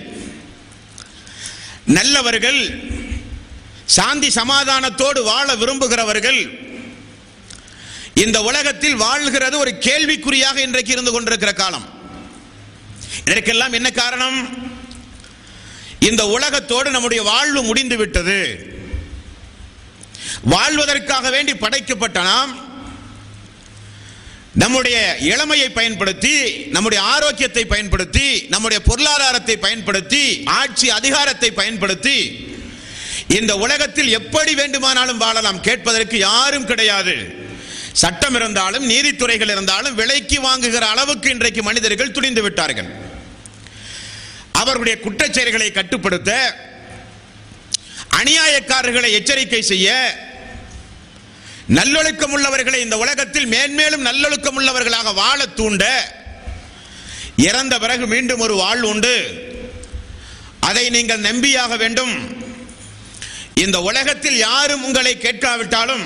நல்லவர்கள், சாந்தி சமாதானத்தோடு வாழ விரும்புகிறவர்கள் இந்த உலகத்தில் வாழ்கிறது ஒரு கேள்விக்குறியாக இன்றைக்கு இருந்து கொண்டிருக்கிற காலம். இதற்கெல்லாம் என்ன காரணம்? இந்த உலகத்தோடு நம்முடைய வாழ்வு முடிந்து விட்டது. வாழ்வதற்காக வேண்டி படைக்கப்பட்ட நாம் நம்முடைய இளமையை பயன்படுத்தி, நம்முடைய ஆரோக்கியத்தை பயன்படுத்தி, நம்முடைய பொருளாதாரத்தை பயன்படுத்தி, ஆட்சி அதிகாரத்தை பயன்படுத்தி இந்த உலகத்தில் எப்படி வேண்டுமானாலும் வாழலாம். கேட்பதற்கு யாரும் கிடையாது. சட்டம் இருந்தாலும் நீதித்துறைகள் இருந்தாலும் விலைக்கு வாங்குகிற அளவுக்கு இன்றைக்கு மனிதர்கள் துணிந்து விட்டார்கள். அவர்களுடைய குற்றச்செயல்களை கட்டுப்படுத்த, அநியாயக்காரர்களை எச்சரிக்கை செய்ய, நல்லொழுக்கம் உள்ளவர்களை இந்த உலகத்தில் மேன்மேலும் நல்லொழுக்கம் உள்ளவர்களாக வாழ தூண்ட, இறந்த பிறகு மீண்டும் ஒரு வாழ்வு உண்டு, அதை நீங்கள் நம்பியாக வேண்டும். இந்த உலகத்தில் யாரும் உங்களை கேட்காவிட்டாலும்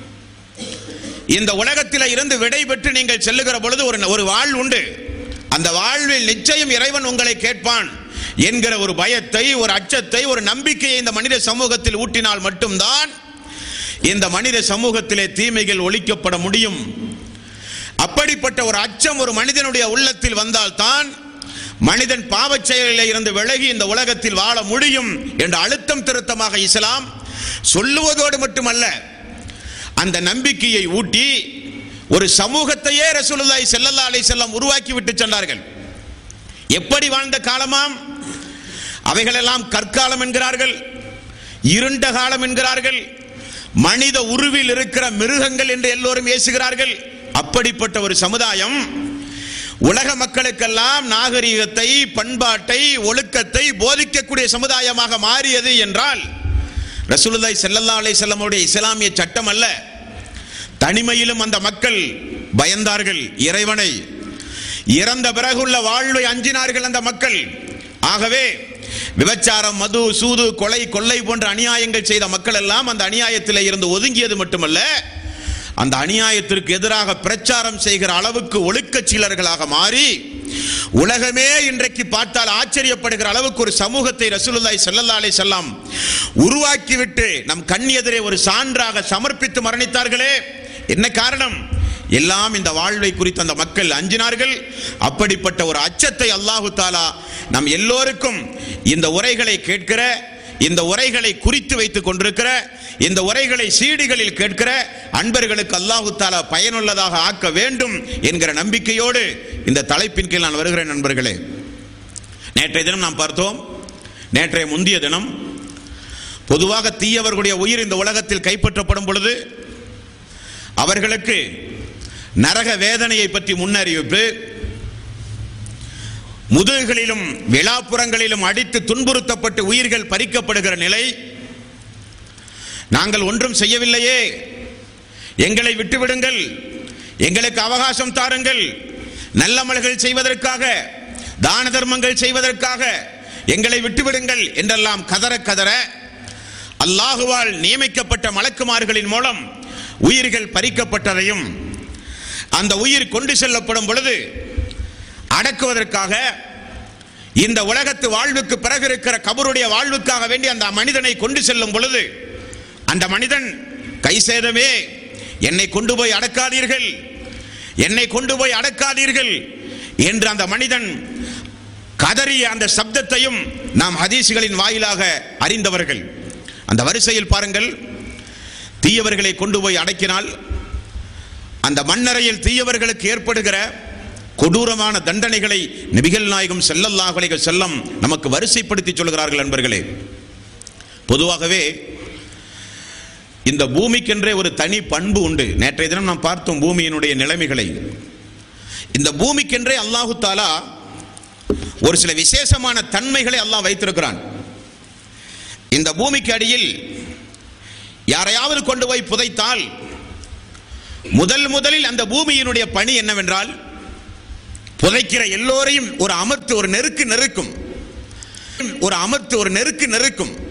இந்த உலகத்தில் இருந்து விடை பெற்று நீங்கள் செல்லுகிற பொழுது ஒரு ஒரு வாழ்வு உண்டு, அந்த வாழ்வில் நிச்சயம் இறைவன் உங்களை கேட்பான் என்கிற ஒரு பயத்தை, ஒரு அச்சத்தை, ஒரு நம்பிக்கையை இந்த மனித சமூகத்தில் ஊட்டினால் மட்டும்தான் இந்த மனித சமூகத்திலே தீமைகள் ஒழிக்கப்பட முடியும். அப்படிப்பட்ட ஒரு அச்சம் ஒரு மனிதனுடைய உள்ளத்தில் வந்தால்தான் மனிதன் பாவச் செயலில் இருந்து விலகி இந்த உலகத்தில் வாழ முடியும் என்ற அழுத்தம் திருத்தமாக இஸ்லாம் சொல்லுவதோடு மட்டுமல்ல, அந்த நம்பிக்கையை ஊட்டி ஒரு சமூகத்தையே ரசூலுல்லாஹி ஸல்லல்லாஹு அலைஹி வஸல்லம் உருவாக்கி விட்டு சென்றார்கள். எப்படி வாழ்ந்த காலமாம்? அவைகளெல்லாம் கற்காலம் என்கிறார்கள், இருண்ட காலம் என்கிறார்கள், மனித உருவில் இருக்கிற மிருகங்கள் என்று எல்லோரும் ஏசுகிறார்கள். அப்படிப்பட்ட ஒரு சமுதாயம் உலக மக்களுக்கெல்லாம் நாகரிகத்தை, பண்பாட்டை, ஒழுக்கத்தை போதிக்கக்கூடிய சமுதாயமாக மாறியது என்றால் ரசூலுல்லாஹி ஸல்லல்லாஹு அலைஹி வஸல்லமுடைய இஸ்லாமிய சட்டம் அல்ல. தனிமையிலும் அந்த மக்கள் பயந்தார்கள் இறைவனை. இறந்த பிறகுள்ள வாழ்வை அஞ்சினார்கள் அந்த மக்கள். ஆகவே விபச்சாரம், மது, சூது, கொலை, கொள்ளை போன்ற அநியாயங்கள் செய்த மக்கள் எல்லாம் அந்த அநியாயத்தில் இருந்து ஒதுங்கியது மட்டுமல்ல, அந்த அநியாயத்திற்கு எதிராக பிரச்சாரம் செய்கிற அளவுக்கு ஒழுக்கச் சீலர்களாக மாறி உலகமே இன்றைக்கு பார்த்தால் ஆச்சரியப்படுகிற அளவுக்கு ஒரு சமூகத்தை ரசூலுல்லாஹி ஸல்லல்லாஹு அலைஹி வஸல்லம் உருவாக்கிவிட்டு நம் கண் எதிரே ஒரு சான்றாக சமர்ப்பித்து மரணித்தார்களே. என்ன காரணம்? எல்லாம் இந்த வாழ்வை குறித்து அந்த மக்கள் அஞ்சினார்கள். அப்படிப்பட்ட ஒரு அச்சத்தை அல்லாஹு தாலா நம் எல்லோருக்கும் இந்த உரைகளை கேட்கிற, இந்த உரைகளை குறித்து வைத்துக் கொண்டிருக்கிற, இந்த உரைகளை சீடிகளில் கேட்கிற அன்பர்களுக்கு அல்லாஹு தாலா பயனுள்ளதாக ஆக்க வேண்டும் என்கிற நம்பிக்கையோடு இந்த தலைப்பின் கீழ் நான் வருகிறேன். நண்பர்களே, நேற்றைய தினம் நாம் பார்த்தோம், நேற்றைய முந்திய தினம் பொதுவாக தீயவர்களுடைய உயிர் இந்த உலகத்தில் கைப்பற்றப்படும் பொழுது அவர்களுக்கு நரக வேதனையை பற்றி முன்னறிவிப்பு, முதுகுகளிலும் விழாப்புறங்களிலும் அடித்து துன்புறுத்தப்பட்டு உயிர்கள் பறிக்கப்படுகிற நிலை, நாங்கள் ஒன்றும் செய்யவில்லையே, எங்களை விட்டுவிடுங்கள், எங்களுக்கு அவகாசம் தாருங்கள், நல்லமல்கள் செய்வதற்காக, தான தர்மங்கள் செய்வதற்காக எங்களை விட்டுவிடுங்கள் என்றெல்லாம் கதற கதற அல்லாஹுவால் நியமிக்கப்பட்ட மலக்குமார்களின் மூலம் உயிர்கள் பறிக்கப்பட்டதையும், அந்த உயிர் கொண்டு செல்லப்படும் பொழுது அடக்குவதற்காக இந்த உலகத்து வாழ்வுக்கு பிறகு இருக்கிற கபருடைய வாழ்வுக்காக வேண்டி அந்த மனிதனை கொண்டு செல்லும் பொழுது அந்த மனிதன் கை சேதமே, என்னை கொண்டு போய் அடக்காதீர்கள், என்னை கொண்டு போய் அடக்காதீர்கள் என்று அந்த மனிதன் கதறிய அந்த சப்தத்தையும் நாம் ஹதீஸ்களின் வாயிலாக அறிந்தவர்கள். அந்த வரிசையில் பாருங்கள், தீயவர்களை கொண்டு போய் அடக்கினால் அந்த மண்ணறையில் தீயவர்களுக்கு ஏற்படுகிற கொடூரமான தண்டனைகளை நபிகள் நாயகம் ஸல்லல்லாஹு அலைஹி வஸல்லம் நமக்கு வரிசைப்படுத்தி சொல்கிறார்கள். நண்பர்களே, பொதுவாகவே இந்த பூமிக்கென்றே ஒரு தனி பண்பு உண்டு. நேற்றைய தினம் நாம் பார்த்தோம் பூமியினுடைய நிலைமைகளை. இந்த பூமிக்கென்றே அல்லாஹு தாலா ஒரு சில விசேஷமான தன்மைகளை அல்லாஹ் வைத்திருக்கிறான். இந்த பூமிக்கு அடியில் யாரையாவது கொண்டு போய் புதைத்தால் முதல் முதலில் அந்த பூமியினுடைய பணி என்னவென்றால் புதைக்கிற எல்லோரையும் ஒரு அமர்த்து ஒரு நெருக்கு நெருக்கும் ஒரு அமர்த்து ஒரு நெருக்கு நெருக்கும்